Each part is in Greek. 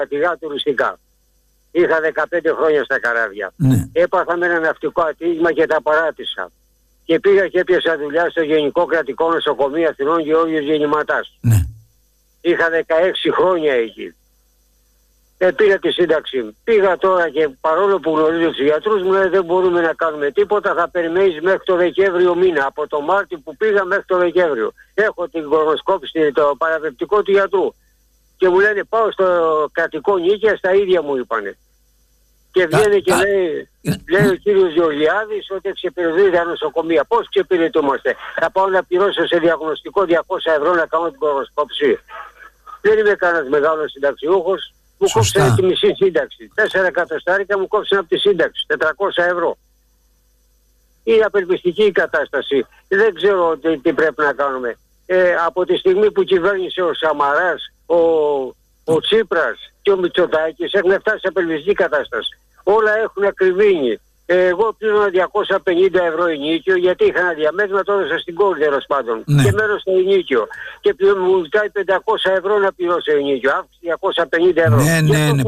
Πατηγά τουριστικά. Είχα 15 χρόνια στα καράβια. Ναι. Έπαθα με ένα ναυτικό ατύχημα και τα παράτησα. Και πήγα και έπιασα δουλειά στο Γενικό Κρατικό Νοσοκομείο Αθηνών Γεώργιος Γεννηματάς. Ναι. Είχα 16 χρόνια εκεί. Πήρα τη σύνταξη. Πήγα τώρα και παρόλο που γνωρίζω τους γιατρούς μου, λέει δεν μπορούμε να κάνουμε τίποτα, θα περιμένεις μέχρι το Δεκέμβριο μήνα. Από το Μάρτιο που πήγα μέχρι το Δεκέμβριο. Έχω την κορονοσκόπηση, το παραπεπτικό του γιατρού. Και μου λένε πάω στο κρατικό νίκαια, στα ίδια μου είπανε. Και βγαίνει και λέει ο κύριος Γεωργιάδης ότι εξυπηρετούνται τα νοσοκομεία. Πώς εξυπηρετούμαστε? Θα πάω να πληρώσω σε διαγνωστικό 200 ευρώ να κάνω την κορονοσκόπηση? Δεν είμαι κανένας μεγάλος συνταξιούχος. Μου κόψανε τη μισή σύνταξη. 4 εκατοστάρικα μου κόψανε από τη σύνταξη. 400 ευρώ. Είναι απελπιστική η κατάσταση. Δεν ξέρω τι πρέπει να κάνουμε. Από τη στιγμή που κυβέρνησε ο Σαμαράς, ο Τσίπρας και ο Μητσοτάκης έχουν φτάσει σε απελπιστική κατάσταση. Όλα έχουν ακριβήνει. Εγώ πλήρωνα 250 ευρώ ενίκιο γιατί είχα ένα διαμέρισμα, το έδωσα στην κόρη τέλος πάντων. Ναι. Και μέρος στο ενίκιο. Και μου ζητάει 500 ευρώ να πληρώσω ενίκιο. Αύξηση 250 ευρώ. Ναι.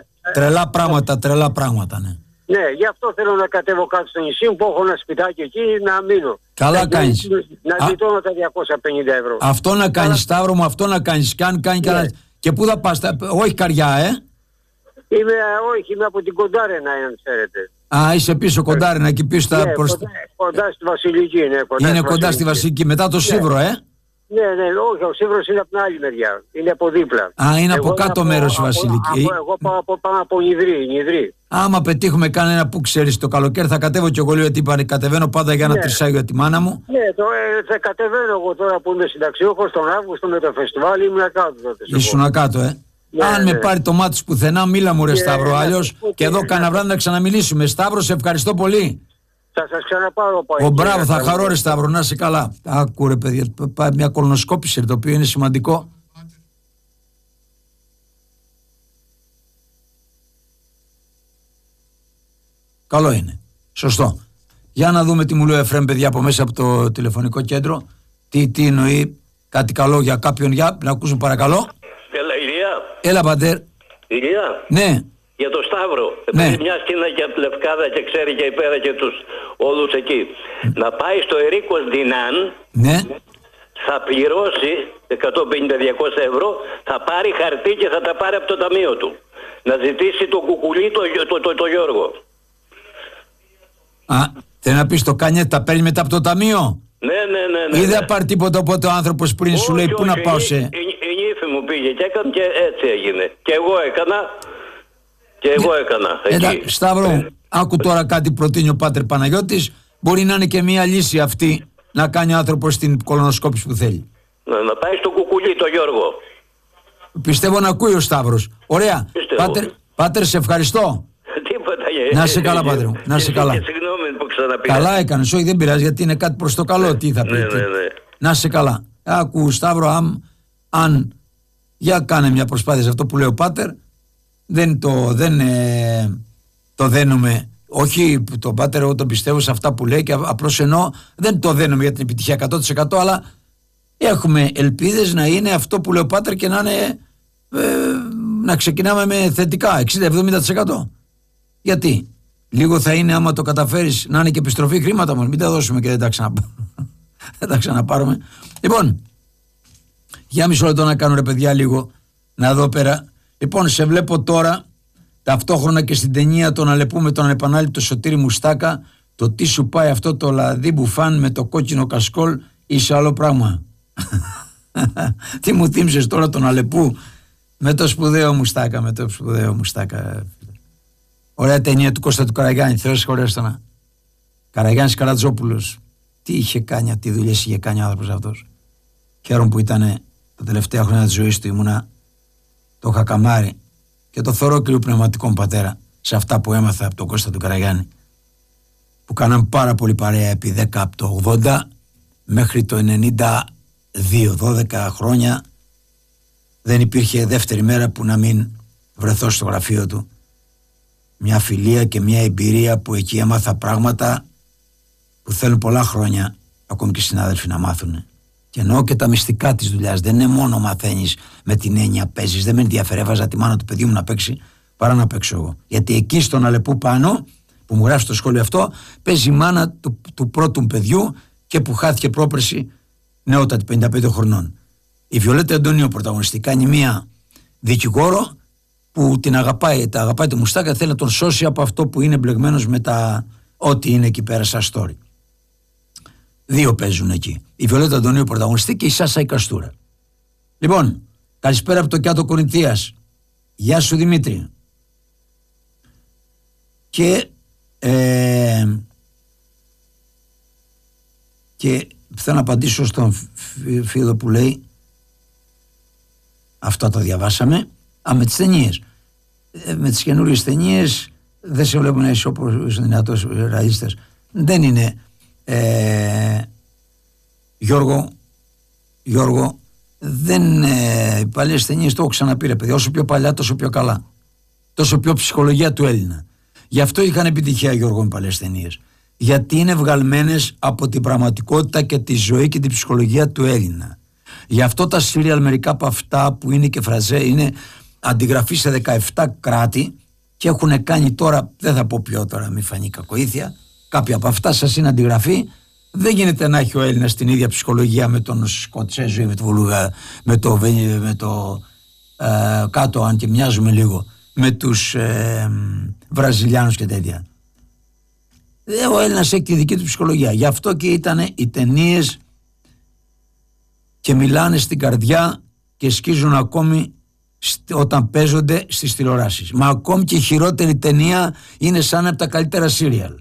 Τρελά πράγματα, ναι. Ναι, γι' αυτό θέλω να κατέβω κάτω στο νησί μου που έχω ένα σπιτάκι εκεί να μείνω. Καλά κάνεις. Να ζητώνω τα 250 ευρώ. Αυτό να κάνεις, Σταύρο μου, αυτό να κάνεις. Κάνει καλά. Και πού θα πας? Όχι Καριά, είμαι από την Κοντάρενα, αν ξέρετε. Α, είσαι πίσω Κοντάρενα, εκεί πίσω. Ναι, κοντά στη Βασιλική. Είναι κοντά στη Βασιλική, μετά το Σίβρο, Ναι, όχι, ο Σίβρος είναι από την άλλη μεριά. Είναι από δίπλα. Α, είναι από κάτω μέρος η Βασιλική. Εγώ πάω πάνω από Νιδρή. Άμα πετύχουμε κανένα που ξέρεις το καλοκαίρι, θα κατέβω κι εγώ, γιατί κατεβαίνω πάντα για ένα τρισάγιο για τη μάνα μου. Ναι, θα κατεβαίνω εγώ τώρα που είμαι συνταξιούχος τον Αύγουστο με το φεστιβάλ, ήμουν κάτω τότε. Ήσουν κάτω, Ναι, αν με πάρει το μάτι πουθενά, μίλα μου ρε Σταύρο, αλλιώς και εδώ κανένα βράδυ να ξαναμιλήσουμε. Σταύρο, σε ευχαριστώ πολύ. Θα σας ξαναπάρω πάλι. Μπράβο, θα χαρώ ρε Σταύρο, να είσαι καλά. Άκου ρε παιδιά, πάει μια κολονοσκόπηση, το οποίο είναι σημαντικό. Καλό είναι, σωστό. Για να δούμε τι μου λέει ο Εφραίμ, παιδιά, από μέσα από το τηλεφωνικό κέντρο. Τι εννοεί, κάτι καλό για κάποιον, για να ακούσουμε παρακαλώ. Έλα, Ηλία. Έλα, πατέρ. Ηλία. Ναι. Για το Σταύρο. Ναι. Μια σκηνά και από τη Λευκάδα και ξέρει και πέρα και τους όλους εκεί. Να πάει στο Ερίκος Ντινάν. Ναι. Θα πληρώσει 150-200 ευρώ, θα πάρει χαρτί και θα τα πάρει από το ταμείο του. Να ζητήσει το κουκουλί το Γιώργο. Α, θέλει να πεις το Κάνιετ, τα παίρνει μετά από το ταμείο. Ναι. Ή δεν πάρει τίποτα, οπότε ο άνθρωπος πριν σου λέει πού να πάω σε... Η νύφη μου πήγε και έκανε και έτσι έγινε. Και εγώ έκανα. Εκεί. Σταύρο, άκου τώρα κάτι προτείνει ο Πάτερ Παναγιώτης. Μπορεί να είναι και μια λύση αυτή να κάνει ο άνθρωπος την κολονοσκόπηση που θέλει. Να πάει στο κουκουλί το Γιώργο. Πιστεύω να ακούει ο Σταύρος. Ωραία. Πάτερ, σε ευχαριστώ. Τίποτα. Να είσαι καλά, Πάτερ μου. Να είσαι καλά. Συγγνώμη που ξαναπήρα. Καλά έκανες, όχι δεν πειράζει, γιατί είναι κάτι προς το καλό. Τι θα πει. Ναι. Να είσαι καλά. Άκου, Σταύρο, αν για κάνε μια προσπάθεια σε αυτό που λέει ο Πάτερ, δεν το δένουμε. Όχι, τον Πάτερ εγώ τον πιστεύω σε αυτά που λέει και απλώς εννοώ δεν το δένουμε για την επιτυχία 100%, αλλά έχουμε ελπίδες να είναι αυτό που λέει ο Πάτερ και να είναι να ξεκινάμε με θετικά 60-70%. Γιατί λίγο θα είναι άμα το καταφέρεις να είναι και επιστροφή χρήματα μας, μην τα δώσουμε και δεν τα ξαναπάρουμε. Λοιπόν, για μισό λεπτό να κάνω ρε παιδιά λίγο να δω πέρα. Λοιπόν, σε βλέπω τώρα ταυτόχρονα και στην ταινία τον Αλεπού με τον ανεπανάληπτο Σωτήρη Μουστάκα. Το τι σου πάει αυτό το λαδί μπουφάν με το κόκκινο κασκόλ ή σε άλλο πράγμα. Τι μου θύμισες τώρα τον Αλεπού με το σπουδαίο Μουστάκα. Ωραία ταινία του Κώστα του Καραγιάννη. Θεός συγχωρέσει τον Καραγιάννης Καρατζόπουλος. Τι είχε κάνει, τι δουλειές είχε κάνει ο άνθρωπος αυτός. Χαίρομαι που ήταν τα τελευταία χρόνια της ζωής του, ήμουνα το χακαμάρι και το θωρώ κύριο πνευματικών πατέρα σε αυτά που έμαθα από τον Κώστα του Καραγιάννη, που κάναν πάρα πολύ παρέα επί 10 από το 80 μέχρι το 92, 12 χρόνια. Δεν υπήρχε δεύτερη μέρα που να μην βρεθώ στο γραφείο του. Μια φιλία και μια εμπειρία που εκεί έμαθα πράγματα που θέλουν πολλά χρόνια ακόμη και οι συνάδελφοι να μάθουν. Και εννοώ και τα μυστικά της δουλειάς. Δεν είναι μόνο μαθαίνεις με την έννοια παίζεις. Δεν με ενδιαφέρει. Έβαζα τη μάνα του παιδιού μου να παίξει παρά να παίξω εγώ. Γιατί εκεί στον Αλεπού πάνω, που μου γράφει στο σχόλιο αυτό, παίζει η μάνα του πρώτου παιδιού και που χάθηκε πρόπερση νεότατη, 55 χρονών. Η Βιολέτα Αντωνίου πρωταγωνιστικά κάνει μία δικηγόρο που την αγαπάει, το μουστάκα, θέλει να τον σώσει από αυτό που είναι μπλεγμένος με τα ό,τι είναι εκεί πέρα σαν story. Δύο παίζουν εκεί. Η Βιολέτα Αντωνίου πρωταγωνιστή και η Σάσα η Καστούρα. Λοιπόν, καλησπέρα από το Κιάτο Κορινθίας. Γεια σου Δημήτρη. Και θέλω να απαντήσω στον φίλο που λέει, αυτό το διαβάσαμε, με τις ταινίες. Με τις καινούριες ταινίες δεν σε βλέπω να είσαι όπως δυνατός ρεαλίστας. Δεν είναι. Γιώργο, δεν, οι παλιές ταινίες, το έχω ξαναπεί ρε παιδιά, όσο πιο παλιά τόσο πιο καλά, τόσο πιο ψυχολογία του Έλληνα. Γι' αυτό είχαν επιτυχία, Γιώργο, οι παλιές ταινίες, γιατί είναι βγαλμένες από την πραγματικότητα και τη ζωή και την ψυχολογία του Έλληνα. Γι' αυτό τα σύριαλ, μερικά από αυτά που είναι και φραζέ, είναι αντιγραφή σε 17 κράτη και έχουν κάνει τώρα, δεν θα πω ποιο τώρα, μη φανεί κακοήθεια, κάποια από αυτά σας είναι αντιγραφή. Δεν γίνεται να έχει ο Έλληνας την ίδια ψυχολογία με τον Σκοτσέζο ή με τον Βουλγαρό, με το κάτω, αν και μοιάζουμε λίγο, με τους Βραζιλιάνους και τέτοια. Ο Έλληνας έχει τη δική του ψυχολογία. Γι' αυτό και ήταν οι ταινίες και μιλάνε στην καρδιά και σκίζουν ακόμη όταν παίζονται στις τηλεοράσεις. Μα ακόμη και η χειρότερη ταινία είναι σαν από τα καλύτερα σύριαλ.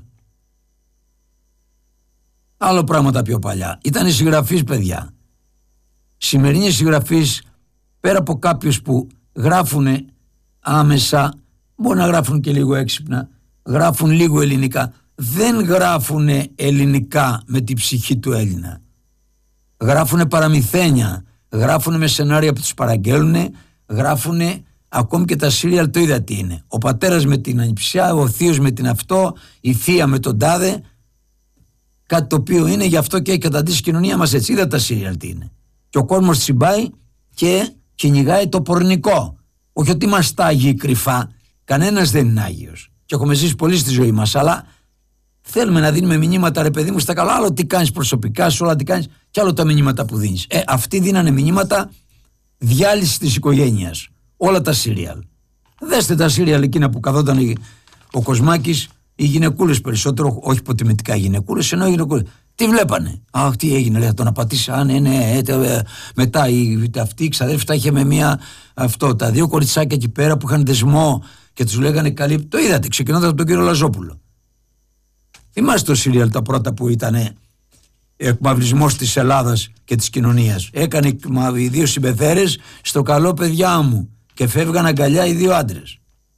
Άλλο πράγματα πιο παλιά. Ήταν οι συγγραφείς, παιδιά. Σημερινοί συγγραφείς, πέρα από κάποιους που γράφουν άμεσα, μπορεί να γράφουν και λίγο έξυπνα, γράφουν λίγο ελληνικά, δεν γράφουν ελληνικά με την ψυχή του Έλληνα. Γράφουν παραμυθένια, γράφουν με σενάρια που τους παραγγέλνουν, γράφουν ακόμη και τα σύριαλ, το είδα τι είναι. Ο πατέρας με την ανιψιά, ο θείος με την αυτό, η θεία με τον τάδε. Κάτι το οποίο είναι, γι' αυτό και έχει καταντήσει η κοινωνία μας έτσι. Είδα τα σύριαλ τι είναι. Και ο κόσμος τσιμπάει και κυνηγάει το πορνικό. Όχι ότι είμαστε άγιοι κρυφά. Κανένας δεν είναι άγιος. Και έχουμε ζήσει πολύ στη ζωή μας. Αλλά θέλουμε να δίνουμε μηνύματα, ρε παιδί μου, στα καλά. Άλλο τι κάνεις προσωπικά σου, όλα τι κάνεις, και άλλο τα μηνύματα που δίνεις. Αυτοί δίνανε μηνύματα διάλυσης της οικογένειας. Όλα τα σύριαλ. Δέστε τα σύριαλ εκείνα που καθόταν ο Κοσμάκης. Οι γυναικούλες περισσότερο, όχι υποτιμητικά γυναικούλες, ενώ οι γυναικούλες. Τι βλέπανε. Αχ, τι έγινε, λέει, θα τον απατήσει. Μετά αυτή η ξαδέρφη είχε με μία αυτό. Τα δύο κοριτσάκια εκεί πέρα που είχαν δεσμό και τους λέγανε καλή. Το είδατε, ξεκινώντας από τον κύριο Λαζόπουλο. Θυμάστε το σύριαλ τα πρώτα που ήταν εκμαυρισμός της Ελλάδας και της κοινωνίας. Έκανε οι δύο συμπεθέρες στο καλό παιδιά μου και φεύγαν αγκαλιά οι δύο άντρες.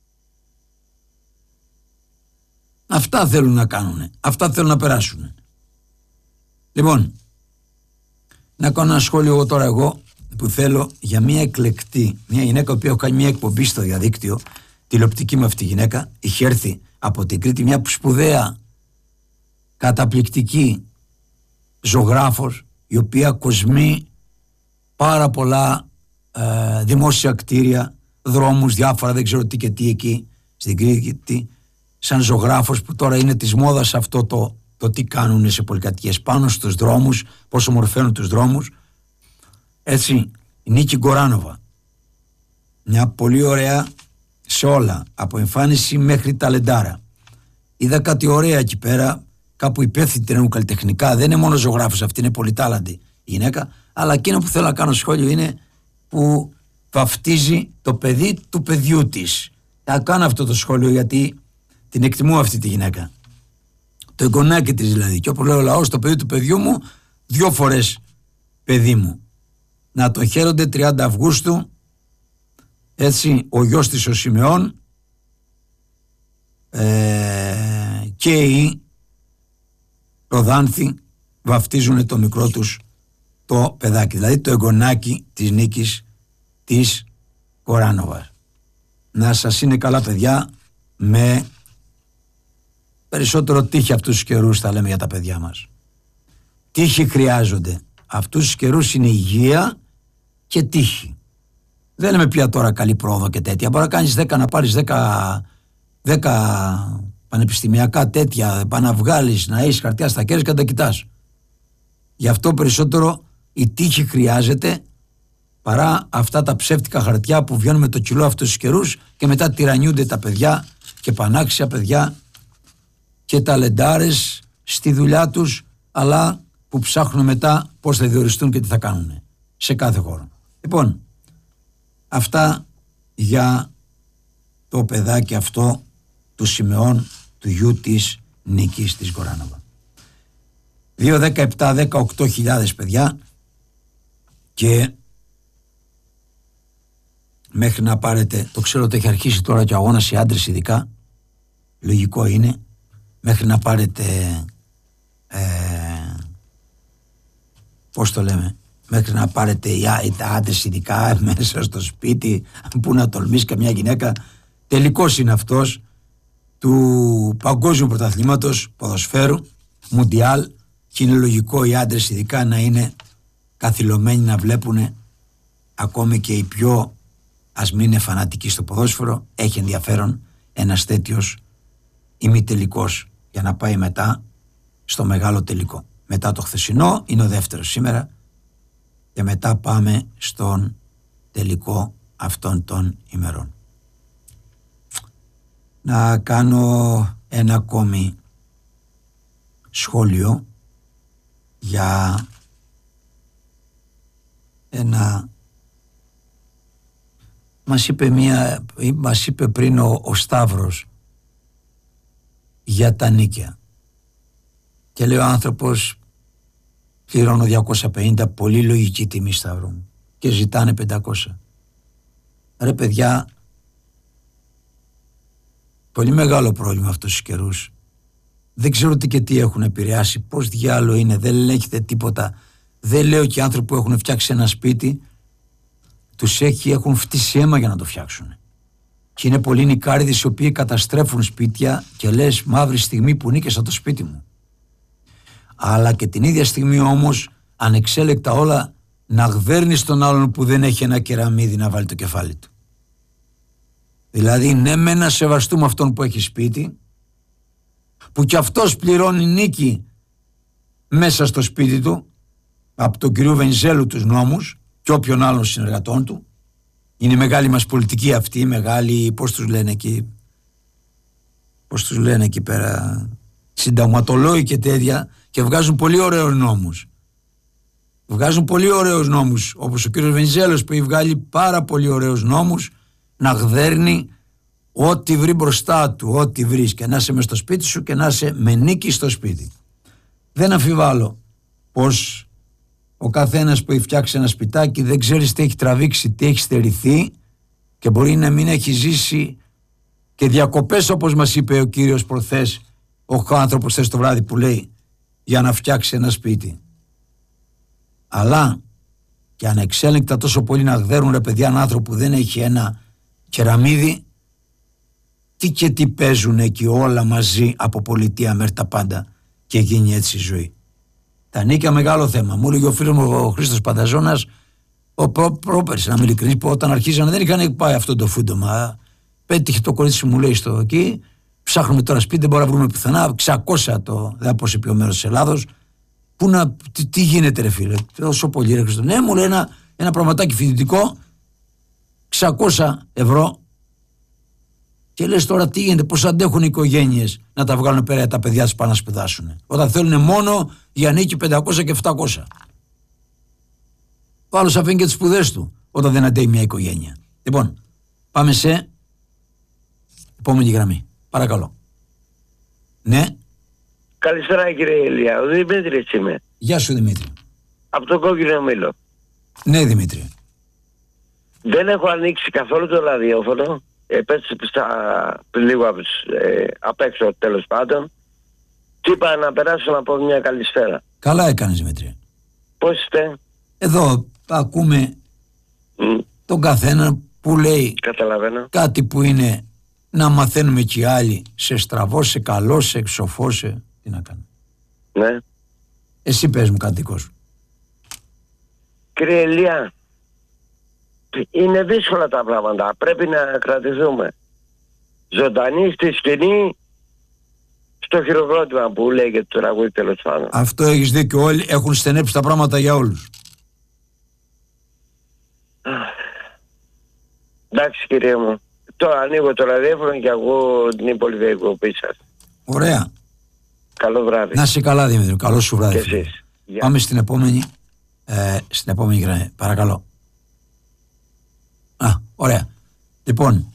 Αυτά θέλουν να κάνουν. Αυτά θέλουν να περάσουν. Λοιπόν, να κάνω ένα σχόλιο εγώ που θέλω για μια εκλεκτή, μια γυναίκα που έχει κάνει μια εκπομπή στο διαδίκτυο, τηλεοπτική με αυτή τη γυναίκα. Είχε έρθει από την Κρήτη, μια σπουδαία, καταπληκτική ζωγράφος, η οποία κοσμεί πάρα πολλά δημόσια κτίρια, δρόμους, διάφορα, δεν ξέρω τι και τι εκεί στην Κρήτη, σαν ζωγράφος, που τώρα είναι της μόδας αυτό το τι κάνουν σε πολυκατοικίες πάνω στους δρόμους, πόσο μορφαίνουν τους δρόμους. Έτσι, η Νίκη Γκοράνοβα, μια πολύ ωραία σε όλα, από εμφάνιση μέχρι ταλεντάρα. Είδα κάτι ωραία εκεί πέρα, κάπου υπεύθυνη τρένου καλλιτεχνικά. Δεν είναι μόνο ζωγράφος, αυτή είναι πολυτάλαντη η γυναίκα, αλλά εκείνο που θέλω να κάνω σχόλιο είναι που βαφτίζει το παιδί του παιδιού της. Θα κάνω αυτό το σχόλιο γιατί την εκτιμώ αυτή τη γυναίκα. Το εγγονάκι της δηλαδή. Και όπως λέει ο λαός, το παιδί του παιδιού μου, 2 φορές παιδί μου. Να τον χαίρονται 30 Αυγούστου, έτσι, ο γιος της ο Σιμεών και η Ροδάνθη βαφτίζουν το μικρό τους το παιδάκι. Δηλαδή το εγγονάκι της Νίκης της Κοράνοβας. Να σας είναι καλά, παιδιά, με περισσότερο τύχη αυτούς τους καιρούς, θα λέμε για τα παιδιά μας. Τύχη χρειάζονται. αυτούς τους καιρούς είναι υγεία και τύχη. Δεν λέμε πια τώρα καλή πρόοδο και τέτοια. Μπορεί να κάνεις 10, να πάρεις 10 πανεπιστημιακά τέτοια, να βγάλεις, να έχεις χαρτιά στα χέρια και να τα κοιτάς. Γι' αυτό περισσότερο η τύχη χρειάζεται παρά αυτά τα ψεύτικα χαρτιά που βγαίνουν με το κιλό αυτούς τους καιρούς και μετά τυραννιούνται τα παιδιά και πανάξια παιδιά και ταλεντάρες στη δουλειά τους, αλλά που ψάχνουν μετά πώς θα διοριστούν και τι θα κάνουν σε κάθε χώρο. Λοιπόν, αυτά για το παιδάκι αυτό του Σιμεών, του γιου της Νίκης της Γκοράνοβα. 2, 17, 18.000 παιδιά, και μέχρι να πάρετε, το ξέρω ότι έχει αρχίσει τώρα και ο αγώνας οι άντρες ειδικά, λογικό είναι, μέχρι να πάρετε πώς το λέμε, μέχρι να πάρετε τα άντρες ειδικά μέσα στο σπίτι, που να τολμήσει καμιά γυναίκα. Τελικός είναι αυτός του παγκόσμιου πρωταθλήματος ποδοσφαίρου Μουντιάλ, και είναι λογικό οι άντρες ειδικά να είναι καθυλωμένοι να βλέπουν, ακόμη και οι πιο, ας μην είναι φανατικοί στο ποδόσφαιρο, έχει ενδιαφέρον ένας τέτοιος ημιτελικός για να πάει μετά στο μεγάλο τελικό. Μετά το χθεσινό είναι ο δεύτερος σήμερα και μετά πάμε στον τελικό αυτών των ημερών. Να κάνω ένα ακόμη σχόλιο για ένα, μας είπε πριν ο Σταύρος για τα νίκια, και λέει ο άνθρωπος πληρώνω 250, πολύ λογική τιμή, Σταύρο μου, και ζητάνε 500. Ρε παιδιά, πολύ μεγάλο πρόβλημα αυτούς τους καιρούς. Δεν ξέρω τι έχουν επηρεάσει, πώς διάλογο είναι, δεν λέγεται τίποτα. Δεν λέω και οι άνθρωποι που έχουν φτιάξει ένα σπίτι, τους έχουν φτύσει αίμα για να το φτιάξουν. Και είναι πολλοί νικάριδες οι οποίοι καταστρέφουν σπίτια και λες μαύρη στιγμή που νίκησα το σπίτι μου. Αλλά και την ίδια στιγμή όμως ανεξέλεκτα όλα να γδέρνεις τον άλλον που δεν έχει ένα κεραμίδι να βάλει το κεφάλι του. Δηλαδή ναι, με να σεβαστούμε αυτόν που έχει σπίτι, που κι αυτός πληρώνει νίκη μέσα στο σπίτι του από τον κύριο Βενιζέλου τους νόμους και όποιον άλλον συνεργατών του. Είναι μεγάλη μας πολιτική αυτή, μεγάλη, πώς τους λένε εκεί πέρα, συνταγματολόγοι και τέτοια, και βγάζουν πολύ ωραίους νόμους. Βγάζουν πολύ ωραίους νόμους, όπως ο κύριος Βενιζέλος που έχει βγάλει πάρα πολύ ωραίους νόμους, να γδέρνει ό,τι βρει μπροστά του, ό,τι βρεις, και να είσαι μες στο σπίτι σου και να είσαι με νίκη στο σπίτι. Δεν αμφιβάλλω πως ο καθένας που έχει φτιάξει ένα σπιτάκι δεν ξέρεις τι έχει τραβήξει, τι έχει στερηθεί, και μπορεί να μην έχει ζήσει και διακοπές, όπως μας είπε ο κύριος προχθές, ο άνθρωπος θες το βράδυ που λέει, για να φτιάξει ένα σπίτι. Αλλά και ανεξέλεγκτα τόσο πολύ να γδέρουν, ρε παιδιά, έναν άνθρωπο που δεν έχει ένα κεραμίδι, τι και τι παίζουν εκεί όλα μαζί από πολιτεία μέχρι τα πάντα, και γίνει έτσι η ζωή. Τα νίκια μεγάλο θέμα. Μου έλεγε ο φίλος μου ο Χρήστος Πανταζώνας, ο πρόπερση, να είμαι ειλικρινής, που όταν αρχίζανε δεν είχαν πάει αυτό το φούντομα. Πέτυχε το κορίτσι μου, λέει, στο εκεί. Ψάχνουμε τώρα σπίτι, δεν μπορούμε να βρούμε πουθενά. 600 το, δεν θα πει ο μέρος της Ελλάδος. Τι γίνεται, ρε φίλε, τόσο πολύ, ρε Χρήστο. Ναι, μου λέει ένα πραγματάκι φοιτητικό, 600 ευρώ. Και λες τώρα τι γίνεται, πώς αντέχουν οι οικογένειες να τα βγάλουν πέρα τα παιδιά τους πάνε να σπουδάσουν, όταν θέλουν μόνο για νίκη 500 και 700. Ο άλλος αφήνει και τις σπουδές του όταν δεν αντέχει μια οικογένεια. Λοιπόν, πάμε σε επόμενη γραμμή. Παρακαλώ. Ναι. Καλησπέρα κύριε Ηλία, ο Δημήτρης είμαι. Γεια σου Δημήτρη. Από το Κόκκινο Μήλο. Ναι Δημήτρη. Δεν έχω ανοίξει καθόλου το ραδιόφωνο. Πέτσε πριν λίγο απ' έξω, τέλος πάντων. Τι είπα να περάσω να πω μια καλησπέρα. Καλά έκανες Δημήτρη. Πώς είστε? Εδώ ακούμε τον καθένα που λέει, καταλαβαίνω, κάτι που είναι να μαθαίνουμε και οι άλλοι, σε στραβό, σε καλό, σε σοφό, σε τι να κάνουμε. Ναι. Εσύ πες μου κάτι δικό σου. Κύριε Ηλία, είναι δύσκολα τα πράγματα. Πρέπει να κρατηθούμε ζωντανή στη σκηνή, στο χειροκρότημα που λέγεται το τραγούδι, τέλος πάντων. Αυτό έχεις δίκιο. Όλοι έχουν στενέψει τα πράγματα για όλους. Εντάξει κύριε μου, τώρα ανοίγω το ραδιόφωνο και ακούω την υπόλοιπη εκπομπή σας. Ωραία. Καλό βράδυ. Να είσαι καλά, Δημήτρη. Καλό σου βράδυ. Και φίλε. εσείς. Γεια. Πάμε στην επόμενη γραμμή. Παρακαλώ. Ωραία. Λοιπόν,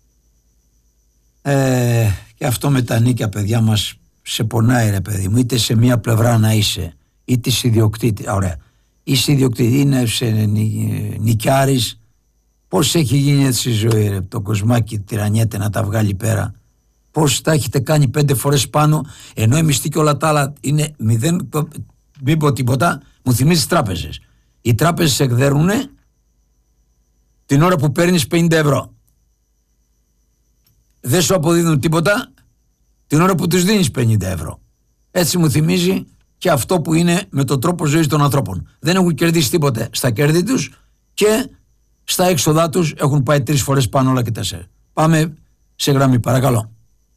και αυτό με τα νίκια, παιδιά μας, σε πονάει ρε παιδί μου. Είτε σε μία πλευρά να είσαι, είτε είσαι ιδιοκτήτη. Ωραία. Είσαι ιδιοκτήτη, είναι σε νοικιάρης. Πώς έχει γίνει έτσι η ζωή ρε, το κοσμάκι τυραννιέται να τα βγάλει πέρα. Πώς τα έχετε κάνει 5 φορές πάνω, ενώ η μισθή και όλα τα άλλα είναι 0. Μην πω τίποτα, μου θυμίζει τις τράπεζες. Οι τράπεζες εκδέρνουν την ώρα που παίρνεις 50 ευρώ. Δεν σου αποδίδουν τίποτα την ώρα που τους δίνεις 50 ευρώ. Έτσι μου θυμίζει και αυτό που είναι με τον τρόπο ζωής των ανθρώπων. Δεν έχουν κερδίσει τίποτε στα κέρδη τους και στα έξοδά τους έχουν πάει 3 φορές πάνω όλα και 4. Πάμε σε γραμμή, παρακαλώ.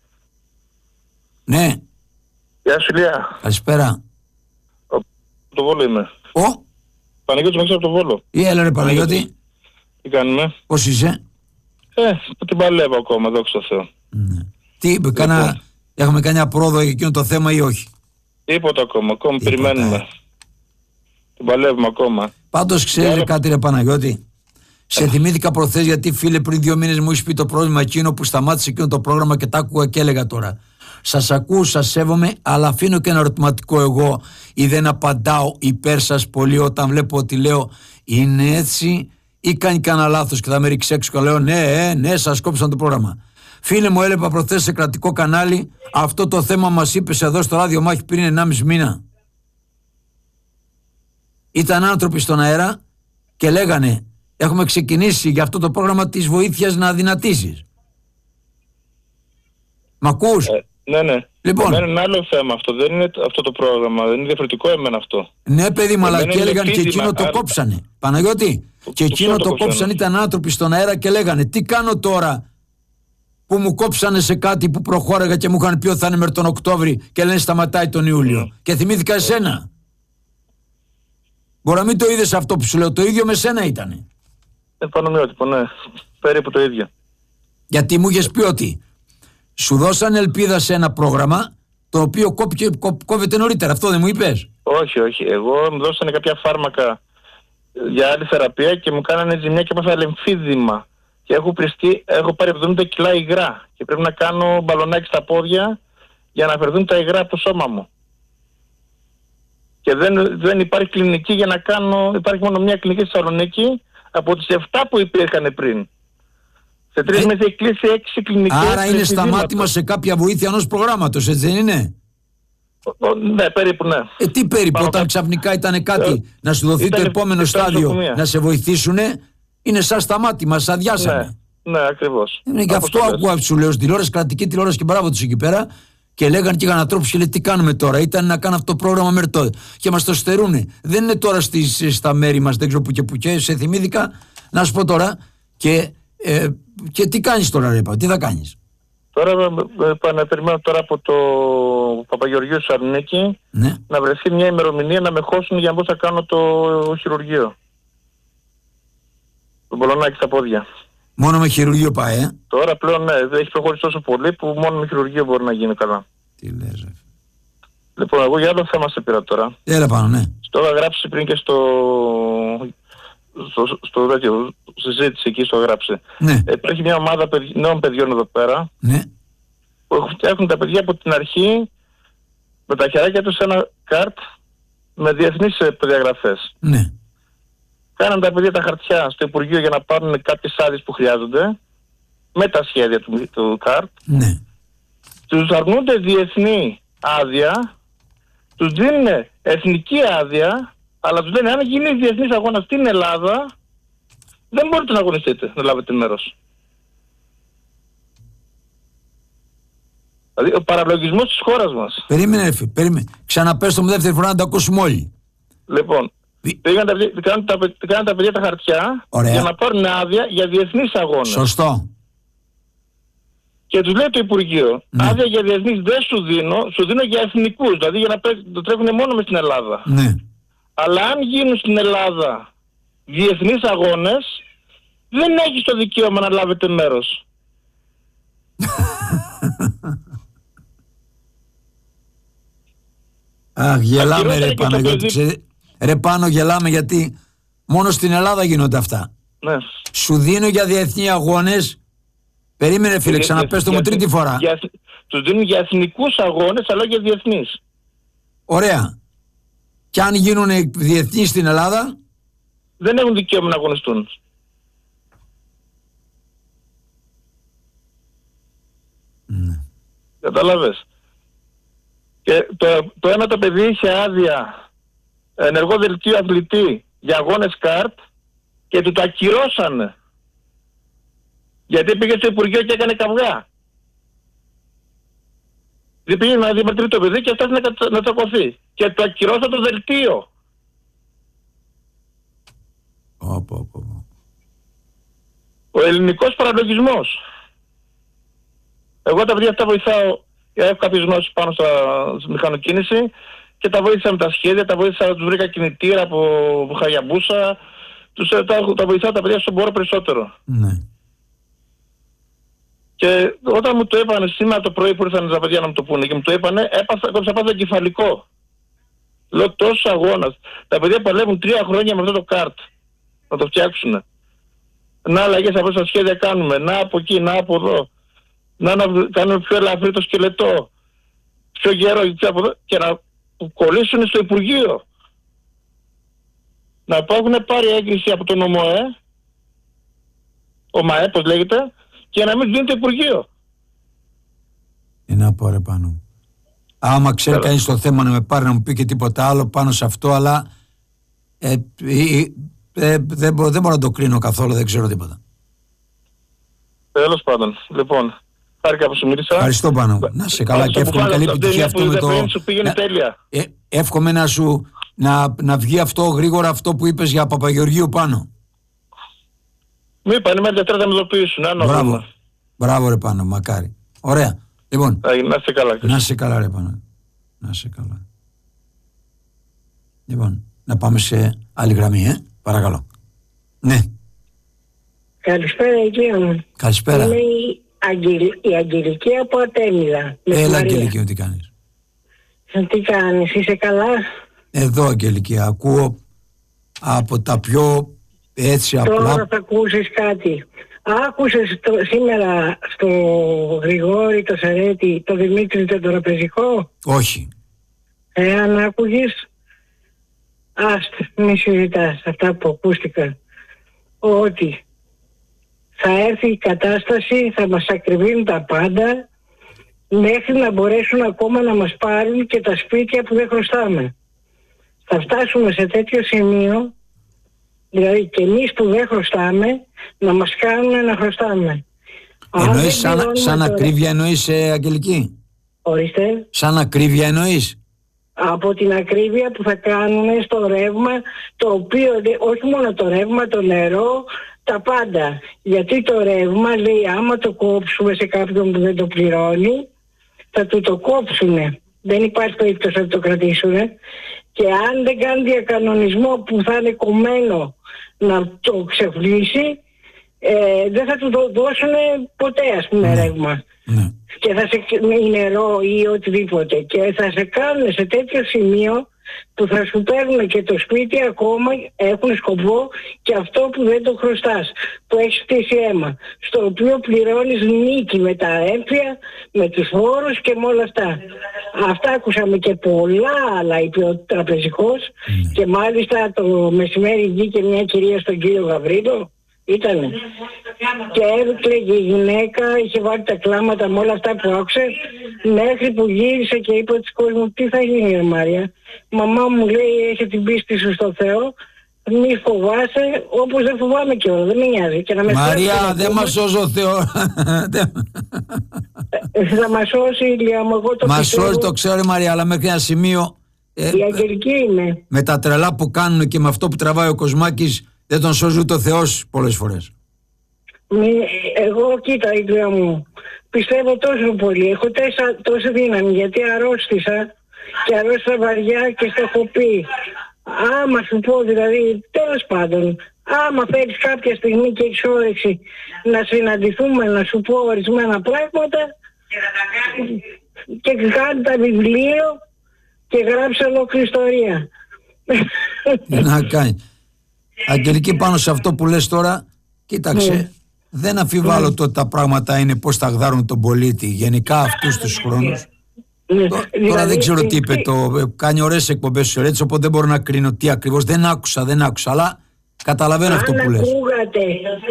Ναι. Γεια σου, Ηλία. Καλησπέρα. Από το Βόλο είμαι. Ο Παναγιώτης Μαξής από το Βόλο. Έλα ρε Παναγιώτη. Τι κάνουμε? Πώς είσαι? Την παλεύω ακόμα, δόξα τω Θεώ. Ναι. Τι, έχουμε κανένα πρόοδο για εκείνο το θέμα ή όχι? Τίποτα ακόμα, Τίποτα. περιμένουμε. Την παλεύουμε ακόμα. Πάντως ξέρεις κάτι ρε Παναγιώτη. Σε θυμήθηκα προχθές γιατί φίλε πριν 2 μήνες μου είσαι πει το πρόβλημα εκείνο που σταμάτησε εκείνο το πρόγραμμα και τα άκουγα και έλεγα τώρα. Σας ακούω, σας σέβομαι, αλλά αφήνω και ένα ερωτηματικό εγώ ή δεν απαντάω υπέρ σας πολύ όταν βλέπω ότι λέω είναι έτσι ή κάνει κανένα λάθος και θα με ρίξει έξω και λέω ναι, σας κόψαν το πρόγραμμα. Φίλε μου, έλεγα προχθές σε κρατικό κανάλι, αυτό το θέμα μας είπες εδώ στο ράδιο Μάχη πριν 1,5 μήνα. Ήταν άνθρωποι στον αέρα και λέγανε έχουμε ξεκινήσει για αυτό το πρόγραμμα της βοήθειας να αδυνατήσεις. Μ' ακούς? Ναι. Λοιπόν. Είναι ένα άλλο θέμα αυτό, δεν είναι αυτό το πρόγραμμα, δεν είναι διαφορετικό εμένα αυτό. Ναι παιδί μου, αλλά Εμένα και είναι έλεγαν και επίδημα, εκείνο το κόψανε. Παναγιώτη, και εκείνο το κόψανε, ήταν άνθρωποι στον αέρα και λέγανε τι κάνω τώρα που μου κόψανε σε κάτι που προχώραγα και μου είχαν πει ότι θα είναι μέχρι τον Οκτώβρη και λένε σταματάει τον Ιούλιο. Και θυμήθηκα εσένα. Μπορεί να μην το είδες αυτό που σου λέω, το ίδιο με σένα ήτανε. Πανομοιότυπο, ναι. Περίπου το ίδιο. Γιατί μου είχες πει ότι σου δώσαν ελπίδα σε ένα πρόγραμμα το οποίο κόβεται νωρίτερα. Αυτό δεν μου είπες? Όχι. Εγώ μου δώσανε κάποια φάρμακα για άλλη θεραπεία και μου κάνανε ζημιά και έπαθα λεμφίδημα. Και έχω πάρει 70 κιλά υγρά και πρέπει να κάνω μπαλονάκι στα πόδια για να αφαιρθούν τα υγρά από το σώμα μου. Και δεν υπάρχει κλινική για να κάνω, υπάρχει μόνο μια κλινική στη Θεσσαλονίκη από τις 7 που υπήρχαν πριν. Σε 3 μήνες έχει κλείσει 6 κλινικές. Άρα είναι σταμάτημα σε κάποια βοήθεια ενός προγράμματος, έτσι δεν είναι? Ναι, περίπου ναι. Τι περίπου, όταν ξαφνικά ήταν κάτι να σου δοθεί το επόμενο στάδιο να σε βοηθήσουνε, είναι σαν σταμάτημα, σαν αδειάσανε. Ναι, ακριβώς. Γι' αυτό ακούω σου λέω στην τηλεόραση, κρατική τηλεόραση και μπράβο τους εκεί πέρα. Και λέγανε και είχαν ανθρώπους και λέει τι κάνουμε τώρα. Ήταν να κάνω αυτό το πρόγραμμα μέχρι τότε. Και μας το στερούνε. Δεν είναι τώρα στα μέρη μας, δεν ξέρω που και που. Και σε θυμήθηκα να σου πω τώρα. Και τι κάνεις τώρα, ρε, τι θα κάνεις? Τώρα περιμένω τώρα από το Παπαγεωργίου Σαρνίκη να βρεθεί μια ημερομηνία να με χώσουν για να μπορώ να κάνω το χειρουργείο. Το μπολονάκι στα πόδια. Μόνο με χειρουργείο πάει, Τώρα πλέον ναι, δεν έχει προχωρήσει τόσο πολύ που μόνο με χειρουργείο μπορεί να γίνει καλά. Τι λες, ρε. Λοιπόν, εγώ για άλλο θέμα σε πήρα τώρα. Έλα πάνω, ναι. Στο είχα γράψει πριν και στο συζήτηση εκεί στο γράψει. Ναι. Υπάρχει μια ομάδα νέων παιδιών εδώ πέρα. Ναι. Που φτιάχνουν τα παιδιά από την αρχή με τα χεράκια τους ένα καρτ με διεθνείς προδιαγραφές. Ναι. Κάναν τα παιδιά τα χαρτιά στο Υπουργείο για να πάρουν κάποιες άδειες που χρειάζονται με τα σχέδια του καρτ. Ναι. Τους αρνούνται διεθνή άδεια, τους δίνουν εθνική άδεια, αλλά τους λένε αν γίνει διεθνής αγώνα στην Ελλάδα δεν μπορείτε να αγωνιστείτε, να λάβετε μέρος. Δηλαδή ο παραλογισμός της χώρας μας. Περίμενε. Ξαναπες το με δεύτερη φορά να το ακούσουμε όλοι. Λοιπόν, Κάνουν τα παιδιά τα χαρτιά. Ωραία. Για να πάρουν άδεια για διεθνείς αγώνες. Σωστό. Και τους λέει το Υπουργείο, άδεια για διεθνείς δεν σου δίνω για εθνικούς, δηλαδή για να το τρέχουν μόνο μες στην Ελλάδα. Ναι. Αλλά αν γίνουν στην Ελλάδα διεθνείς αγώνες, δεν έχεις το δικαίωμα να λάβετε μέρος. Αχ, γελάμε ρε Παναγιώτη. Ρε Πάνο, γελάμε γιατί μόνο στην Ελλάδα γίνονται αυτά. Ναι. Σου δίνω για διεθνείς αγώνες. Περίμενε φίλε, ξαναπες το μου τρίτη φορά. Τους δίνουν για εθνικούς αγώνες, αλλά για διεθνείς. Ωραία. Και αν γίνουν διεθνείς στην Ελλάδα, δεν έχουν δικαίωμα να αγωνιστούν. Ναι. Καταλάβες. Και το ένα το παιδί είχε άδεια ενεργό δελτίο αθλητή για αγώνες καρτ και του τα ακυρώσανε. Γιατί πήγε στο Υπουργείο και έκανε καυγά. Δεν πήγε να διαμαρτυρεί το παιδί και έφτασε να τσακωθεί. Και το ακυρώσαν το δελτίο. Ο ελληνικός παραλογισμός. Εγώ τα παιδιά αυτά βοηθάω, έχω κάποιες γνώσεις πάνω στη μηχανοκίνηση και τα βοήθησα με τα σχέδια, τους βρήκα κινητήρα από Χαγιαμπούσα, τα βοηθάω τα παιδιά όσο μπορώ περισσότερο. Ναι. Και όταν μου το είπανε σήμερα το πρωί που ήρθαν τα παιδιά να μου το πούνε και μου το είπανε, έπαθα εγκεφαλικό. Λέω τόσους αγώνας. Τα παιδιά παλεύουν 3 χρόνια με αυτό το καρτ. Να το φτιάξουν. Να αλλαγές από όσα σχέδια κάνουμε. Να από εκεί, να από εδώ. Να κάνουμε πιο ελαφρύ το σκελετό. Πιο γερό και να κολλήσουν στο Υπουργείο. Να έχουν πάρει έγκριση από τον ΟΜΟΕ, ΟΜΑΕ πώς λέγεται, και να μην δίνει το Υπουργείο. Να πω ρε Πάνο. Άμα ξέρει κανείς το θέμα να με πάρει να μου πει και τίποτα άλλο πάνω σε αυτό, αλλά δεν μπορώ να το κρίνω καθόλου, δεν ξέρω τίποτα. Τέλος πάντων, λοιπόν, χάρηκα που σου μίλησα. Ευχαριστώ Πάνο. Να σε καλά και εύχομαι καλή επιτυχία αυτό με το... Σου πήγαινε τέλεια. Εύχομαι να βγει αυτό γρήγορα αυτό που είπες για Παπαγεωργίου Πάνο. Μου είπαν, είμαι Δευτέρα θα με ειδοποιήσουν. Μπράβο ρε Πάνο, μακάρι. Ωραία. Λοιπόν, να είσαι καλά. Να είσαι καλά ρε Πάνο. Να είσαι καλά. Λοιπόν, να πάμε σε άλλη γραμμή, παρακαλώ. Ναι. Καλησπέρα οικία μου. Καλησπέρα. Είμαι η Αγγελική από Ατέμιδα. Έλα Αγγελική, τι κάνεις? Τι κάνεις, είσαι καλά? Εδώ Αγγελική, ακούω από τα πιο έτσι απλά. Τώρα θα ακούσεις κάτι. Άκουσες σήμερα στο Γρηγόρη το Σαρέτη το Δημήτρη το τραπεζικό? Όχι. Αν άκουγες, μη συζητάς αυτά που ακούστηκαν. Ότι θα έρθει η κατάσταση, θα μας ακριβίνουν τα πάντα μέχρι να μπορέσουν ακόμα να μας πάρουν και τα σπίτια που δεν χρωστάμε. Θα φτάσουμε σε τέτοιο σημείο, δηλαδή και εμείς που δεν χρωστάμε, να μας κάνουν να χρωστάμε. Εννοείς σαν ακρίβεια εννοείς Αγγελική? Ορίστε. Σαν ακρίβεια εννοείς? Από την ακρίβεια που θα κάνουν στο ρεύμα, το οποίο όχι μόνο το ρεύμα, το νερό, τα πάντα. Γιατί το ρεύμα λέει άμα το κόψουμε σε κάποιον που δεν το πληρώνει, θα του το κόψουνε. Δεν υπάρχει περίπτωση να το κρατήσουν. Και αν δεν κάνει διακανονισμό που θα είναι κομμένο να το ξεφλήσει, δεν θα του το δώσουν ποτέ, ας πούμε, ρεύμα. Ναι. Και θα σε νερό ή οτιδήποτε. Και θα σε κάνουν σε τέτοιο σημείο που θα σου παίρνουν και το σπίτι ακόμα, έχουν σκοπό και αυτό που δεν το χρωστάς, που έχεις στήσει αίμα, στο οποίο πληρώνεις νίκη με τα έμφυα, με τους φόρους και με όλα αυτά. Αυτά ακούσαμε και πολλά άλλα, είπε ο τραπεζικός, και μάλιστα το μεσημέρι βγήκε μια κυρία στον κύριο Γαβρίλο, ήτανε, και έκλαιγε η γυναίκα, είχε βάλει τα κλάματα με όλα αυτά που άκουσε, μέχρι που γύρισε και είπε της κόσμου, τι θα γίνει Μάρια? Μαμά μου λέει, έχει την πίστη σου στο Θεό, μη φοβάσαι, όπως δεν φοβάμαι και όλα, δεν με νοιάζει. Και να με Μαρία, δεν μας σώζει ο Θεός. Θα μας σώσει, Ηλία μου, εγώ το μας πιστεύω. σώζει, το ξέρω Μαρία, αλλά μέχρι ένα σημείο Η Αγγελική είμαι. Με τα τρελά που κάνουν και με αυτό που τραβάει ο Κοσμάκης δεν τον σώζει ούτε ο Θεός πολλές φορές. Εγώ κοίτα ίδια μου, πιστεύω τόσο πολύ, έχω τόση δύναμη γιατί αρρώστησα και αρρώστησα βαριά και στο έχω πει. Άμα σου πω δηλαδή, τέλος πάντων, άμα θέλεις κάποια στιγμή και έχεις όρεξη να συναντηθούμε, να σου πω ορισμένα πράγματα και κάνε τα βιβλίο και γράψε ολόκληρη ιστορία. Να κάνει. Αγγελική, πάνω σε αυτό που λες τώρα, κοίταξε, δεν αμφιβάλλω το ότι τα πράγματα είναι πώς τα γδάρουν τον πολίτη γενικά αυτούς τους χρόνους. Τώρα δεν ξέρω τι είπε, κάνει ωραίες εκπομπές σου, έτσι, οπότε δεν μπορώ να κρίνω τι ακριβώς, δεν άκουσα, αλλά καταλαβαίνω αυτό που λες. Αν ακούγατε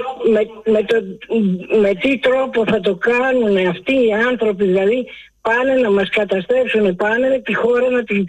με τι τρόπο θα το κάνουν αυτοί οι άνθρωποι, δηλαδή πάνε να μας καταστρέψουν, πάνε τη χώρα